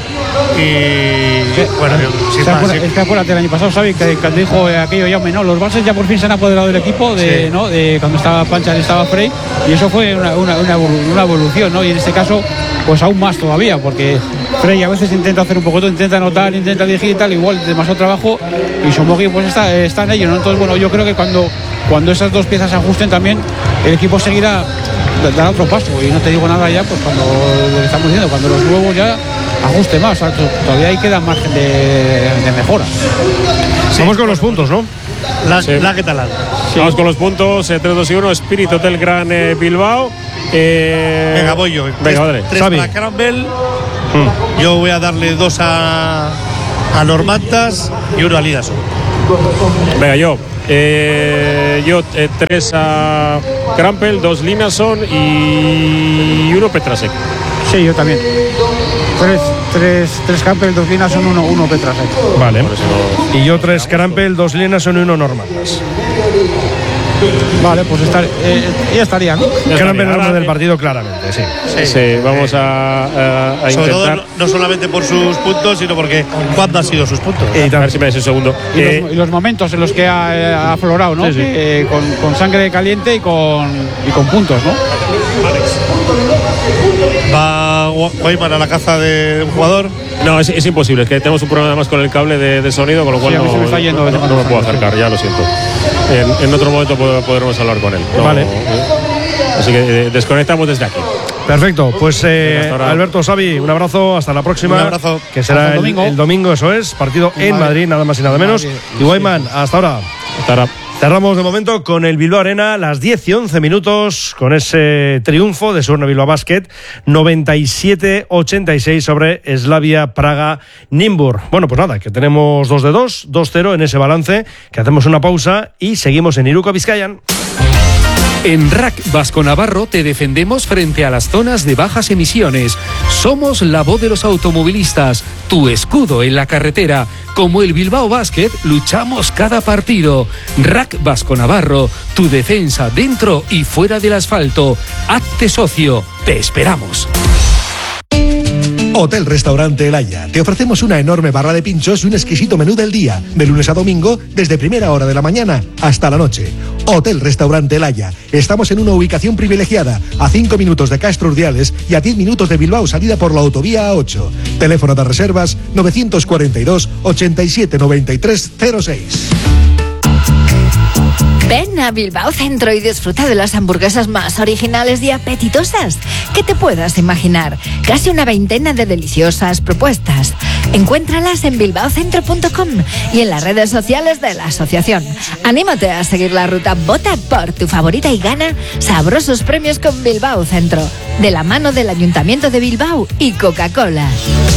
y bueno, yo, sin ¿Te más, acuerdas- sí. es que acuérdate el año pasado, Xavi, que cuando dijo eh, aquello ya, no, los bases ya por fin se han apoderado del equipo, de, Sí. ¿no? de cuando estaba Pancha y estaba Frey, y eso fue una, una, una evolu- una evolución, ¿no? Y en este caso, pues aún más todavía, porque Frey a veces intenta hacer un poco, intenta anotar, intenta dirigir y tal, igual demasiado trabajo, y Somogui pues está, está en ello, ¿no? Entonces, bueno, yo creo que cuando, cuando esas dos piezas se ajusten también, el equipo seguirá, dará otro paso, y no te digo nada ya, pues cuando lo que estamos diciendo, cuando los nuevos ya ajuste más, o sea, to- todavía ahí queda margen de, de mejora. Vamos con los puntos, ¿no? La, Sí. la catalán. Vamos con los puntos, eh, tres, dos y uno, Spirit Hotel Gran eh, Bilbao, Eh, Venga, voy yo. Venga, tres, vale. tres Xavi. para Campbell. Hmm. Yo voy a darle dos a, a Normantas y uno a Lidason. Venga, yo. Eh, yo eh, tres a Krampel, dos Linason y uno Petrasek. Sí, yo también. Tres, tres, tres Campbell, dos Linas son uno, uno Petrasek. Vale. Por eso no- Y yo tres Krampel, dos Linason y uno Normantas. Vale, pues estar, eh, ya estaría, ¿no? Ya está Krampel bien. el hombre Ahora, del eh, partido, claramente, sí. Sí, vamos a, a- a Sobre todo, intentar. no, no solamente por sus puntos, sino porque cuándo han sido sus puntos. Y A ver también, si me das un segundo. Y, Eh, los, y los momentos en los que ha, eh, ha aflorado, ¿no? Sí, sí. Eh, con, con sangre caliente y con, y con puntos, ¿no? Va Guayman a la caza de un jugador. No, es, es imposible, es que tenemos un problema además con el cable de, de sonido, con lo cual Sí, a mí no, se me está yendo de no- vez en no me cuando. puedo acercar, ya lo siento. En, en otro momento pod- podremos hablar con él. No, Vale. eh, Así que eh, desconectamos desde aquí. perfecto. Pues eh, Hasta ahora. Alberto, Xavi, un abrazo, hasta la próxima. Un abrazo. Que será Hasta el el, domingo. el domingo, eso es. Partido en Madrid. Madrid, nada más y nada menos. Madrid. Y Guayman, hasta ahora. Hasta ahora. Cerramos de momento con el Bilbao Arena, las diez y once minutos, con ese triunfo de Suerno Bilbao Basket, noventa y siete ochenta y seis sobre Slavia Praga Nimbur. Bueno, pues nada, que tenemos dos de dos, dos cero en ese balance, que hacemos una pausa y seguimos en Iruko Vizcayan. En R A C Vasco Navarro te defendemos frente a las zonas de bajas emisiones. Somos la voz de los automovilistas, tu escudo en la carretera. Como el Bilbao Basket, luchamos cada partido. R A C Vasco Navarro, tu defensa dentro y fuera del asfalto. Hazte socio, te esperamos. Hotel Restaurante El Haya. Te ofrecemos una enorme barra de pinchos y un exquisito menú del día, de lunes a domingo, desde primera hora de la mañana hasta la noche. Hotel Restaurante El Haya. Estamos en una ubicación privilegiada, a cinco minutos de Castro Urdiales y a diez minutos de Bilbao, salida por la autovía A ocho. Teléfono de reservas novecientos cuarenta y dos, ochenta y siete, noventa y tres, cero seis. Ven a Bilbao Centro y disfruta de las hamburguesas más originales y apetitosas que te puedas imaginar. Casi una veintena de deliciosas propuestas. Encuéntralas en bilbao centro punto com y en las redes sociales de la asociación. Anímate a seguir la ruta, vota por tu favorita y gana sabrosos premios con Bilbao Centro, de la mano del Ayuntamiento de Bilbao y Coca-Cola.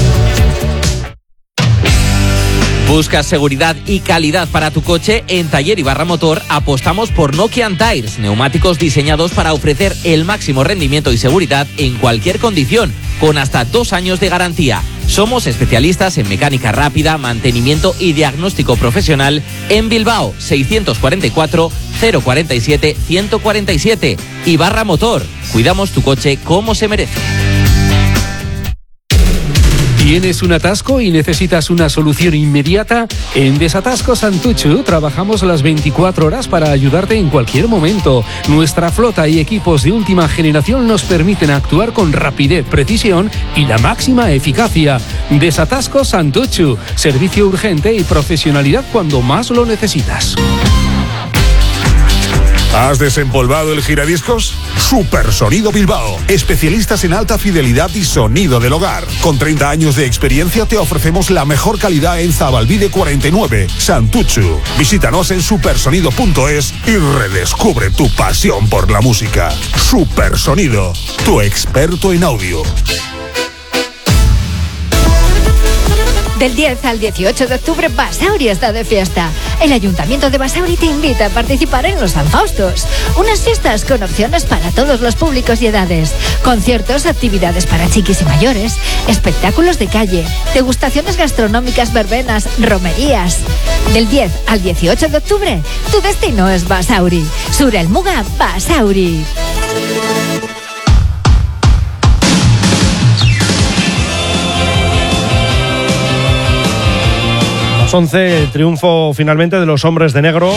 Buscas seguridad y calidad para tu coche. En Taller Ibarra Motor apostamos por Nokian Tires, neumáticos diseñados para ofrecer el máximo rendimiento y seguridad en cualquier condición, con hasta dos años de garantía. Somos especialistas en mecánica rápida, mantenimiento y diagnóstico profesional en Bilbao, seiscientos cuarenta y cuatro, cero cuarenta y siete, ciento cuarenta y siete. Ibarra Motor, cuidamos tu coche como se merece. ¿Tienes un atasco y necesitas una solución inmediata? En Desatasco Santuchu trabajamos las veinticuatro horas para ayudarte en cualquier momento. Nuestra flota y equipos de última generación nos permiten actuar con rapidez, precisión y la máxima eficacia. Desatasco Santuchu, servicio urgente y profesionalidad cuando más lo necesitas. ¿Has desempolvado el giradiscos? Supersonido Bilbao. Especialistas en alta fidelidad y sonido del hogar. Con treinta años de experiencia te ofrecemos la mejor calidad en Zabalbide cuarenta y nueve, Santuchu. Visítanos en supersonido punto es y redescubre tu pasión por la música. Supersonido, tu experto en audio. Del diez al dieciocho de octubre, Basauri está de fiesta. El Ayuntamiento de Basauri te invita a participar en los San Faustos. Unas fiestas con opciones para todos los públicos y edades. Conciertos, actividades para chiquis y mayores, espectáculos de calle, degustaciones gastronómicas, verbenas, romerías. Del diez al dieciocho de octubre, tu destino es Basauri. Sur el Muga, Basauri. once, el triunfo finalmente de los hombres de negro.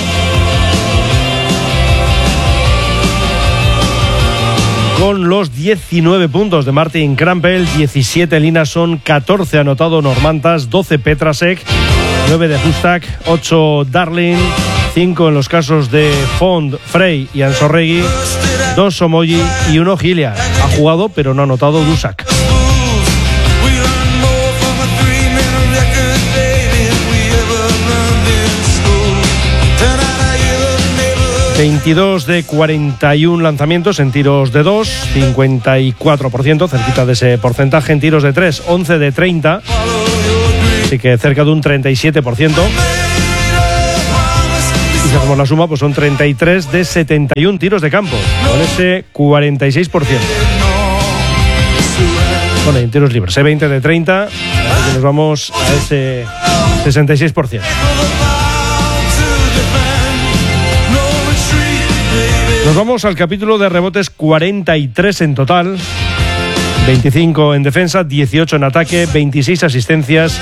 Con los diecinueve puntos de Martin Krampel, diecisiete Linason, catorce anotado Normantas, doce Petrasek, nueve de Hustak, ocho Darling, cinco en los casos de Font, Frey y Ansorregui, dos Somoyi y uno Gilia. Ha jugado pero no ha anotado Dusak. veintidós de cuarenta y uno lanzamientos en tiros de dos, cincuenta y cuatro por ciento, cerquita de ese porcentaje. En tiros de tres, once de treinta, así que cerca de un treinta y siete por ciento. Y si hacemos la suma, pues son treinta y tres de setenta y uno tiros de campo, con ese cuarenta y seis por ciento. Bueno, y en tiros libres, veinte de treinta, así que nos vamos a ese sesenta y seis por ciento. Nos vamos al capítulo de rebotes, cuarenta y tres en total, veinticinco en defensa, dieciocho en ataque, veintiséis asistencias.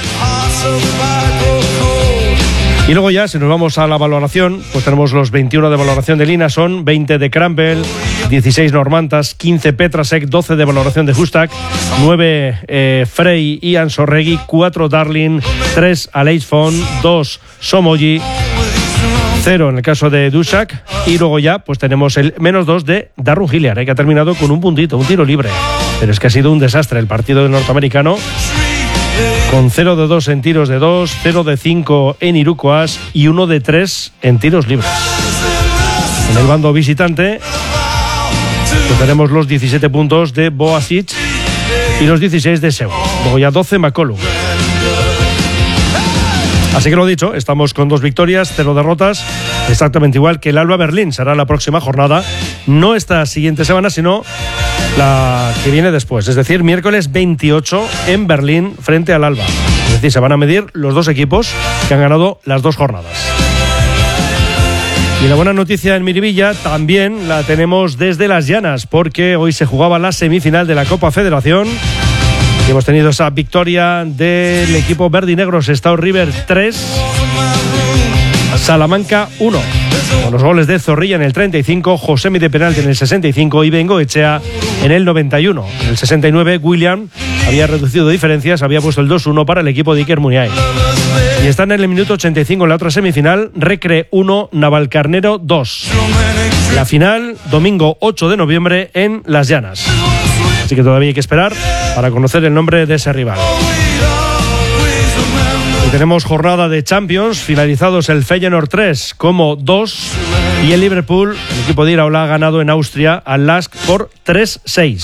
Y luego ya, si nos vamos a la valoración, pues tenemos los veintiuno de valoración de Lina, son veinte de Crumble, dieciséis Normantas, quince Petrasek, doce de valoración de Hustak, nueve eh, Frey y Ansorregui, cuatro Darling, tres Aleisfon, dos Somoji, cero en el caso de Dushak, y luego ya pues tenemos el menos dos de Darrun Hilliard, eh, que ha terminado con un puntito, un tiro libre. Pero es que ha sido un desastre el partido del norteamericano, con cero de dos en tiros de dos, cero de cinco en Irukoas y uno de tres en tiros libres. En el bando visitante pues tenemos los diecisiete puntos de Boasic y los dieciséis de Seu. Luego ya doce McCollum. Así que lo dicho, estamos con dos victorias, cero derrotas, exactamente igual que el Alba Berlín. Será la próxima jornada, no esta siguiente semana, sino la que viene después, es decir, miércoles veintiocho en Berlín frente al Alba. Es decir, se van a medir los dos equipos que han ganado las dos jornadas. Y la buena noticia en Miribilla también la tenemos desde Las Llanas, porque hoy se jugaba la semifinal de la Copa Federación. Y hemos tenido esa victoria del equipo verde y negro, Sestao River tres, Salamanca uno. Con los goles de Zorrilla en el treinta y cinco, Josemi de penalti en el sesenta y cinco y Bengoechea en el noventa y uno. En el sesenta y nueve, William había reducido diferencias, había puesto el dos uno para el equipo de Iker Muniain. Y están en el minuto ochenta y cinco en la otra semifinal, Recre uno, Navalcarnero dos. La final, domingo ocho de noviembre en Las Llanas. Así que todavía hay que esperar para conocer el nombre de ese rival. Y tenemos jornada de Champions, finalizados el Feyenoord tres como dos y el Liverpool, el equipo de Iraola, ha ganado en Austria al Lask por tres seis.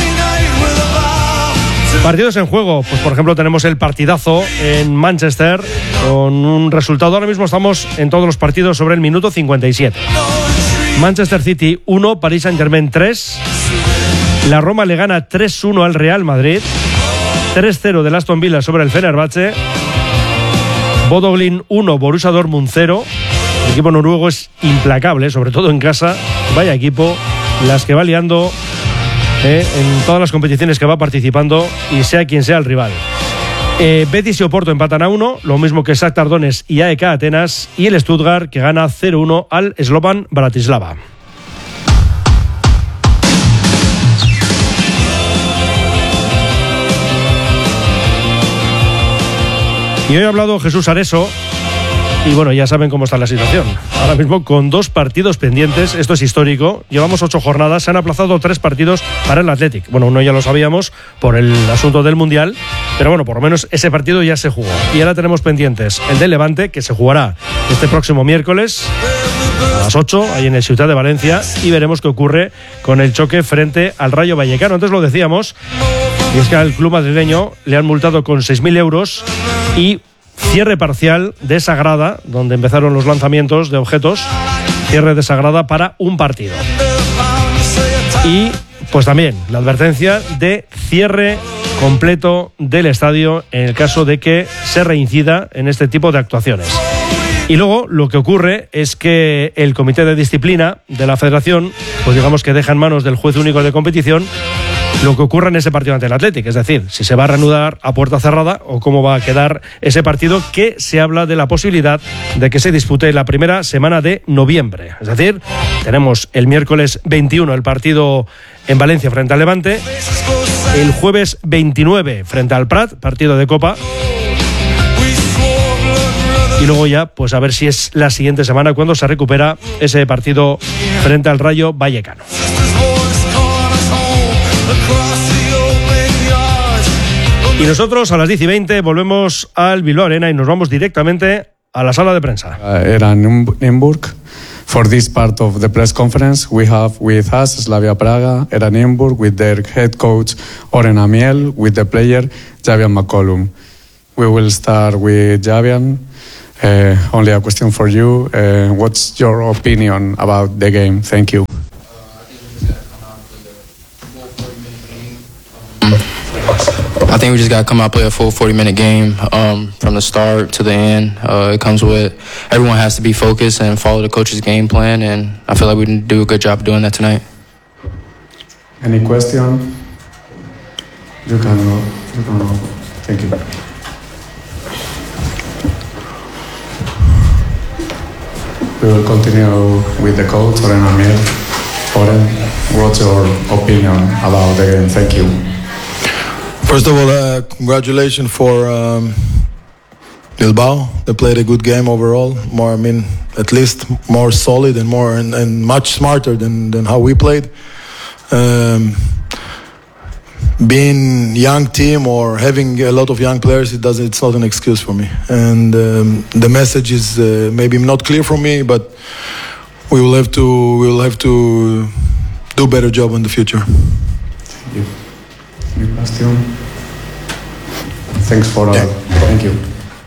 Partidos en juego, pues por ejemplo tenemos el partidazo en Manchester con un resultado, ahora mismo estamos en todos los partidos sobre el minuto cincuenta y siete. Manchester City uno, Paris Saint-Germain tres. La Roma le gana tres uno al Real Madrid, tres cero del Aston Villa sobre el Fenerbahce, Bodo Glimt uno, Borussia Dortmund cero. El equipo noruego es implacable, sobre todo en casa. Vaya equipo, las que va liando eh, en todas las competiciones que va participando y sea quien sea el rival. Eh, Betis y Oporto empatan a uno, lo mismo que Shakhtar Donetsk y A E K Atenas, y el Stuttgart que gana cero uno al Slovan Bratislava. Y hoy ha hablado Jesús Areso y bueno, ya saben cómo está la situación. Ahora mismo con dos partidos pendientes, esto es histórico, llevamos ocho jornadas, se han aplazado tres partidos para el Athletic. Bueno, uno ya lo sabíamos por el asunto del Mundial, pero bueno, por lo menos ese partido ya se jugó. Y ahora tenemos pendientes el del Levante, que se jugará este próximo miércoles a las ocho, ahí en el Ciutat de Valencia, y veremos qué ocurre con el choque frente al Rayo Vallecano. Antes lo decíamos, y es que al club madrileño le han multado con seis mil euros y cierre parcial de esa grada donde empezaron los lanzamientos de objetos, cierre de esa grada para un partido. Y pues también la advertencia de cierre completo del estadio en el caso de que se reincida en este tipo de actuaciones. Y luego lo que ocurre es que el comité de disciplina de la federación, pues digamos que deja en manos del juez único de competición lo que ocurra en ese partido ante el Athletic, es decir, si se va a reanudar a puerta cerrada o cómo va a quedar ese partido, que se habla de la posibilidad de que se dispute la primera semana de noviembre. Es decir, tenemos el miércoles veintiuno el partido en Valencia frente al Levante, el jueves veintinueve frente al Prat, partido de Copa, y luego ya, pues a ver si es la siguiente semana cuando se recupera ese partido frente al Rayo Vallecano. Y nosotros a las diez y veinte volvemos al Bilbao Arena y nos vamos directamente a la sala de prensa. Era Nürnberg, For this part of the press conference, we have with us Slavia Praga, Era Nienburg, with their head coach Oren Amiel, with the player Javian McCollum. We will start with Javian. Uh, only a question for you. Uh, what's your opinion about the game? Thank you. I think we just got to come out and play a full forty-minute game um, from the start to the end. Uh, it comes with everyone has to be focused and follow the coach's game plan, and I feel like we didn't do a good job doing that tonight. Any question? You can go. You can go. Thank you. We will continue with the coach, Oren Amiel. Oren, what's your opinion about the game? Thank you. First of all, uh, congratulations for um, Bilbao. They played a good game overall. More, I mean, at least more solid and more and, and much smarter than, than how we played. Um, being young team or having a lot of young players, it doesn't. It's not an excuse for me. And um, the message is uh, maybe not clear for me, but we will have to. We will have to do a better job in the future. Thank you. Any question? Thanks for all. Yeah. Thank you.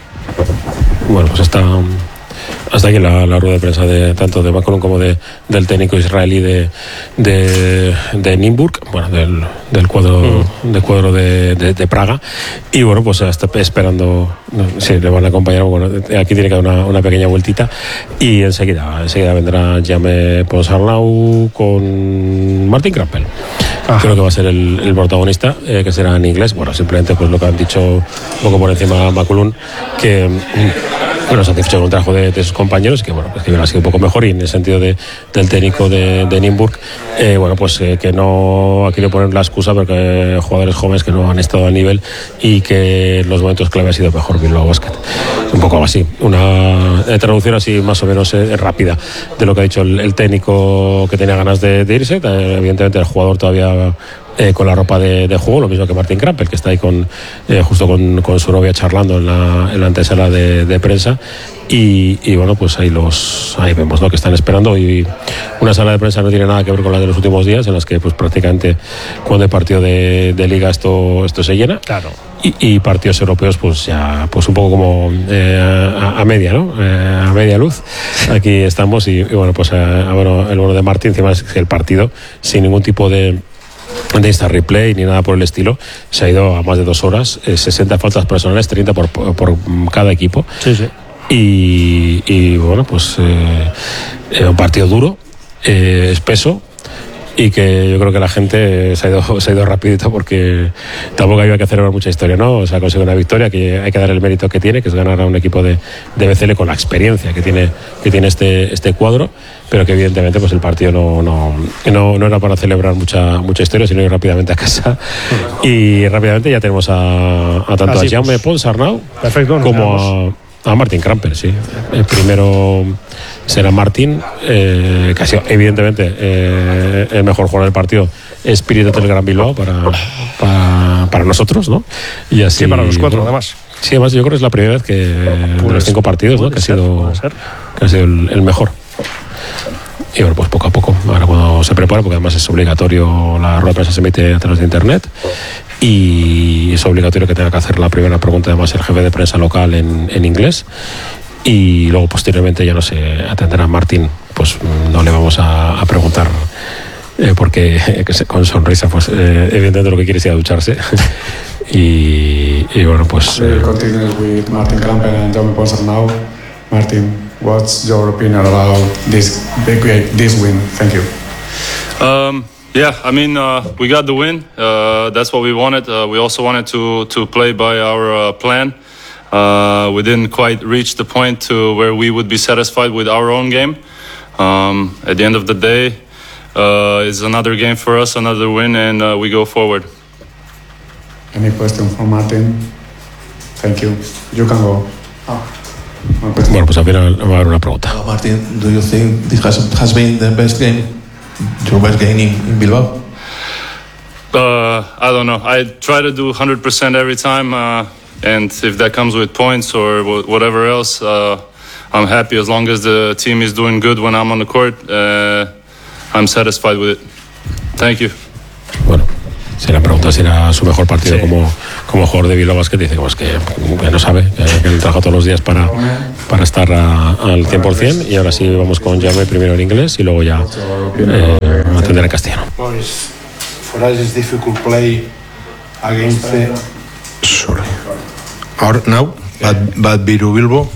Bueno, pues hasta, hasta aquí la, la rueda de prensa de tanto de McCollum como de, del técnico israelí de, de, de Nienburg, bueno, del, del cuadro, mm. del cuadro de, de, de Praga. Y bueno, pues está esperando, sí, le van a acompañar. Bueno, aquí tiene que dar una, una pequeña vueltita y enseguida, enseguida vendrá Jaume Ponsarnau con Martin Krampel. Ajá. Creo que va a ser el, el protagonista, eh, que será en inglés. Bueno, simplemente pues lo que han dicho un poco por encima McCollum, que bueno, se ha fichado un trabajo de, de sus compañeros, que bueno, pues que hubiera sido un poco mejor, y en el sentido de, del técnico de, de Nienburg, eh, bueno, pues eh, que no aquí le ponen la excusa porque eh, jugadores jóvenes que no han estado al nivel y que en los momentos clave ha sido mejor Bilbao Basket. Un poco así, una eh, traducción así más o menos eh, rápida de lo que ha dicho el, el técnico, que tenía ganas de, de irse. Eh, evidentemente el jugador todavía Eh, con la ropa de, de juego, lo mismo que Martin Krampel, que está ahí con eh, justo con, con su novia charlando en la, en la antesala de, de prensa, y, y bueno, pues ahí los ahí vemos, ¿no?, que están esperando. Y una sala de prensa no tiene nada que ver con la de los últimos días, en las que pues prácticamente cuando hay partido de, de liga esto esto se llena. Claro. Y, y partidos europeos pues ya pues un poco como eh, a, a media, ¿no? Eh, a media luz. Aquí estamos y, y bueno, pues a, a, bueno, el bueno de Martín, encima es que el partido sin ningún tipo de de Insta Replay ni nada por el estilo, se ha ido a más de dos horas, eh, sesenta faltas personales, treinta por, por cada equipo. Sí, sí. Y, y bueno, pues eh, un partido duro, eh, espeso, y que yo creo que la gente se ha ido, se ha ido rapidito, porque tampoco había que celebrar mucha historia, ¿no? O sea, ha conseguido una victoria que hay que dar el mérito que tiene, que es ganar a un equipo de, de B C L con la experiencia que tiene, que tiene este, este cuadro, pero que evidentemente pues el partido no, no, no, no era para celebrar mucha, mucha historia, sino ir rápidamente a casa. Y rápidamente ya tenemos a, a tanto Así a Jaume pues. Ponsarnau Perfecto, como a, a Martin Krampel, sí. El primero será Martín, eh, que ha sido evidentemente eh, el mejor jugador del partido, espíritu del Gran Bilbao para, para, para nosotros, ¿no? Y así, sí, para los cuatro, bueno, además. Sí, además yo creo que es la primera vez que pues, de los cinco partidos, ¿no?, que ha sido, que ha sido el, el mejor. Y bueno, pues poco a poco, ahora cuando se prepara, porque además es obligatorio, la rueda de prensa se emite a través de internet, y es obligatorio que tenga que hacer la primera pregunta, además el jefe de prensa local en, en inglés. Y luego posteriormente ya no se atenderá a Martín, pues no le vamos a, a preguntar eh, porque eh, con sonrisa pues eh, evidentemente lo que quiere es ir a ducharse. y, y bueno, pues eh, continue with Martin Krampel and Jaume Ponsarnau. Martin, what's your opinion about this big this win? Thank you. Um, yeah, I mean uh, we got the win. Uh, that's what we wanted. Uh, we also wanted to to play by our uh, plan. Uh, we didn't quite reach the point to where we would be satisfied with our own game. Um, at the end of the day, uh, it's another game for us, another win, and uh, we go forward. Any question for Martin? Thank you. You can go. Oh. Bueno, pues al final va a haber una pregunta. Uh, Martin, do you think this has, has been the best game, your best game in, in Bilbao? Uh, I don't know. I try to do one hundred percent every time. Uh, And if that comes with points or whatever else, uh, I'm happy as long as the team is doing good when I'm on the court. Uh, I'm satisfied with it. Thank you. Bueno, se le pregunta si era su mejor partido sí. como, como jugador de Bilbao Basket. Dice pues que, que no sabe, que, que él trabaja todos los días para, para estar a, al cien por ciento. Y ahora sí vamos con Jaume primero en inglés y luego ya eh, atender en castellano. Boys, for us it's difficult play against the... Sorry. Or now, bad, bad Viru Bilbao.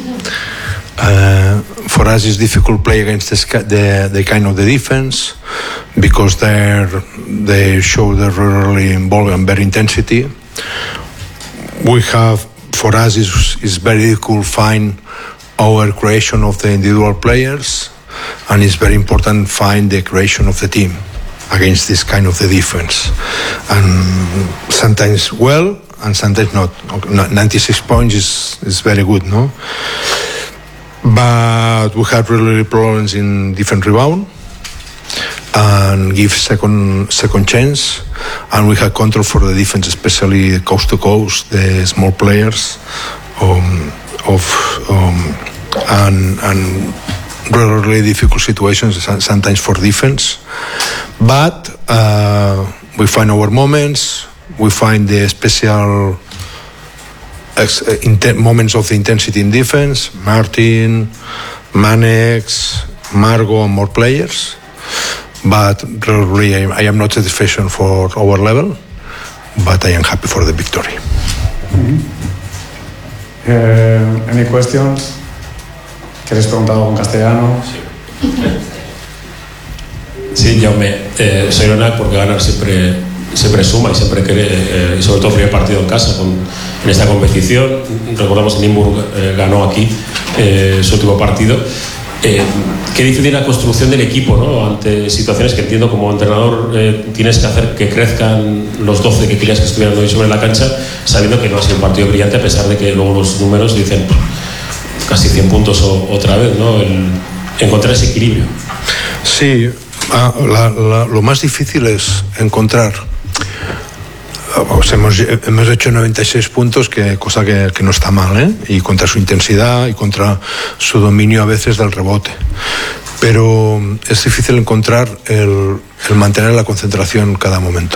Uh, for us it's difficult play against the, the, the kind of the defense because they they show the really involved and very intensity. We have, for us is is very difficult find our creation of the individual players, and it's very important find the creation of the team against this kind of the defense, and sometimes well and sometimes not. ninety-six points is is very good, no? But we had really problems in different rebound and give second second chance, and we had control for the defense, especially coast to coast, the small players, um, of um, and and really, really difficult situations sometimes for defense. But uh, we find our moments. We find the special Ex, uh, inten- moments of the intensity in defense. Martin, Manex, Margo, and more players. But really, I, I am not satisfied for our level. But I am happy for the victory. Mm-hmm. Uh, any questions? ¿Quieres preguntar algo en castellano? Sí, Jaume, eh, soy Leonard porque ganar siempre siempre suma y siempre quiere, eh, y sobre todo primer partido en casa con, en esta competición. Recordamos que Nimburg eh, ganó aquí eh, su último partido. Eh, qué difícil la construcción del equipo, ¿no? Ante situaciones que entiendo como entrenador eh, tienes que hacer que crezcan los doce que querías que estuvieran hoy sobre la cancha, sabiendo que no ha sido un partido brillante, a pesar de que luego los números dicen casi cien puntos o, otra vez, ¿no? El, encontrar ese equilibrio. Sí, ah, la, la, lo más difícil es encontrar. Pues hemos, hemos hecho noventa y seis puntos, que, cosa que, que no está mal, ¿eh? Y contra su intensidad y contra su dominio a veces del rebote. Pero es difícil encontrar el, el mantener la concentración cada momento.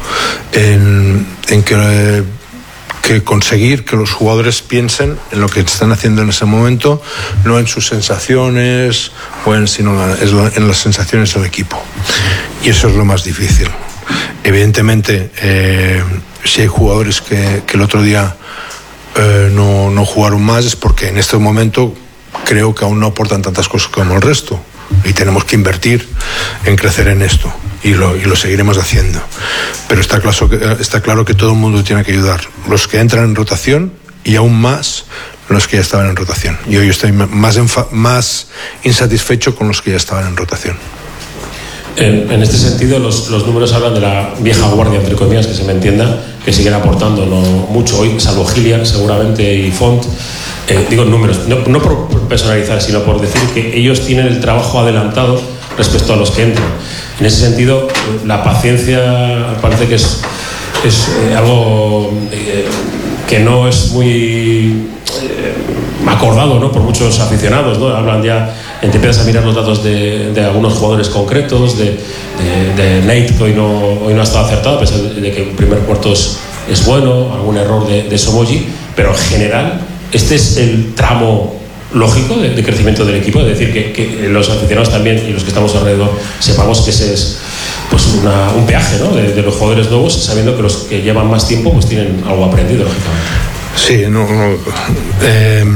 En, en que, que conseguir que los jugadores piensen en lo que están haciendo en ese momento, no en sus sensaciones, o en, sino en las sensaciones del equipo. Y eso es lo más difícil. Evidentemente, eh, si hay jugadores que, que el otro día eh, no, no jugaron más, es porque en este momento creo que aún no aportan tantas cosas como el resto, y tenemos que invertir en crecer en esto, y lo, y lo seguiremos haciendo. Pero está claro, que, está claro que todo el mundo tiene que ayudar, los que entran en rotación y aún más los que ya estaban en rotación. Y hoy estoy más, enfa- más insatisfecho con los que ya estaban en rotación. En, en este sentido, los, los números hablan de la vieja guardia, entre comillas, que se me entienda, que siguen aportando no mucho hoy, salvo Gilia, seguramente, y Font. Eh, digo números, no, no por personalizar, sino por decir que ellos tienen el trabajo adelantado respecto a los que entran. En ese sentido, la paciencia parece que es, es eh, algo eh, que no es muy eh, acordado, ¿no?, por muchos aficionados, ¿no? Hablan ya, te empiezas a mirar los datos de, de algunos jugadores concretos, de, de, de Nate, que hoy no, hoy no ha estado acertado, a pesar de que el primer cuarto es, es bueno, algún error de, de Somoji, pero en general este es el tramo lógico de, de crecimiento del equipo, es decir, que, que los aficionados también y los que estamos alrededor sepamos que ese es pues una, un peaje, ¿no?, de, de los jugadores nuevos, sabiendo que los que llevan más tiempo pues tienen algo aprendido, lógicamente. Sí, no, no eh,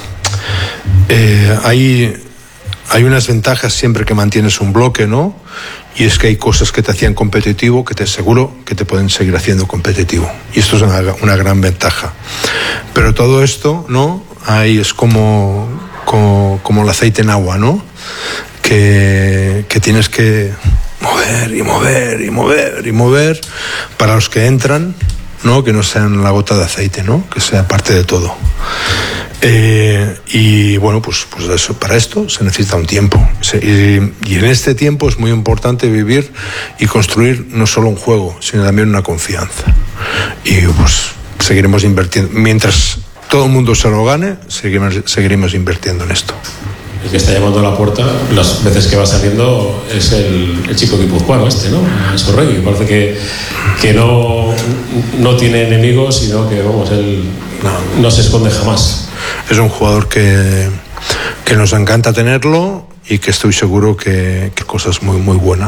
eh, hay, hay unas ventajas siempre que mantienes un bloque, ¿no? Y es que hay cosas que te hacían competitivo que te aseguro que te pueden seguir haciendo competitivo. Y esto es una, una gran ventaja. Pero todo esto, ¿no? Ahí es como, como, como el aceite en agua, ¿no? Que, que tienes que mover y mover y mover y mover para los que entran, ¿no? Que no sean la gota de aceite, ¿no? Que sea parte de todo. Eh, y bueno, pues, pues eso, para esto se necesita un tiempo. Y, y en este tiempo es muy importante vivir y construir no solo un juego, sino también una confianza. Y pues seguiremos invirtiendo. Mientras todo el mundo se lo gane, seguimos, seguiremos invirtiendo en esto. El que está llamando a la puerta, las veces que va saliendo, es el, el chico guipuzcoano este, ¿no? Escorregui. Parece que, que no, no tiene enemigos, sino que, vamos, él no, no se esconde jamás. Es un jugador que, que nos encanta tenerlo y que estoy seguro que, que cosas muy, muy buenas.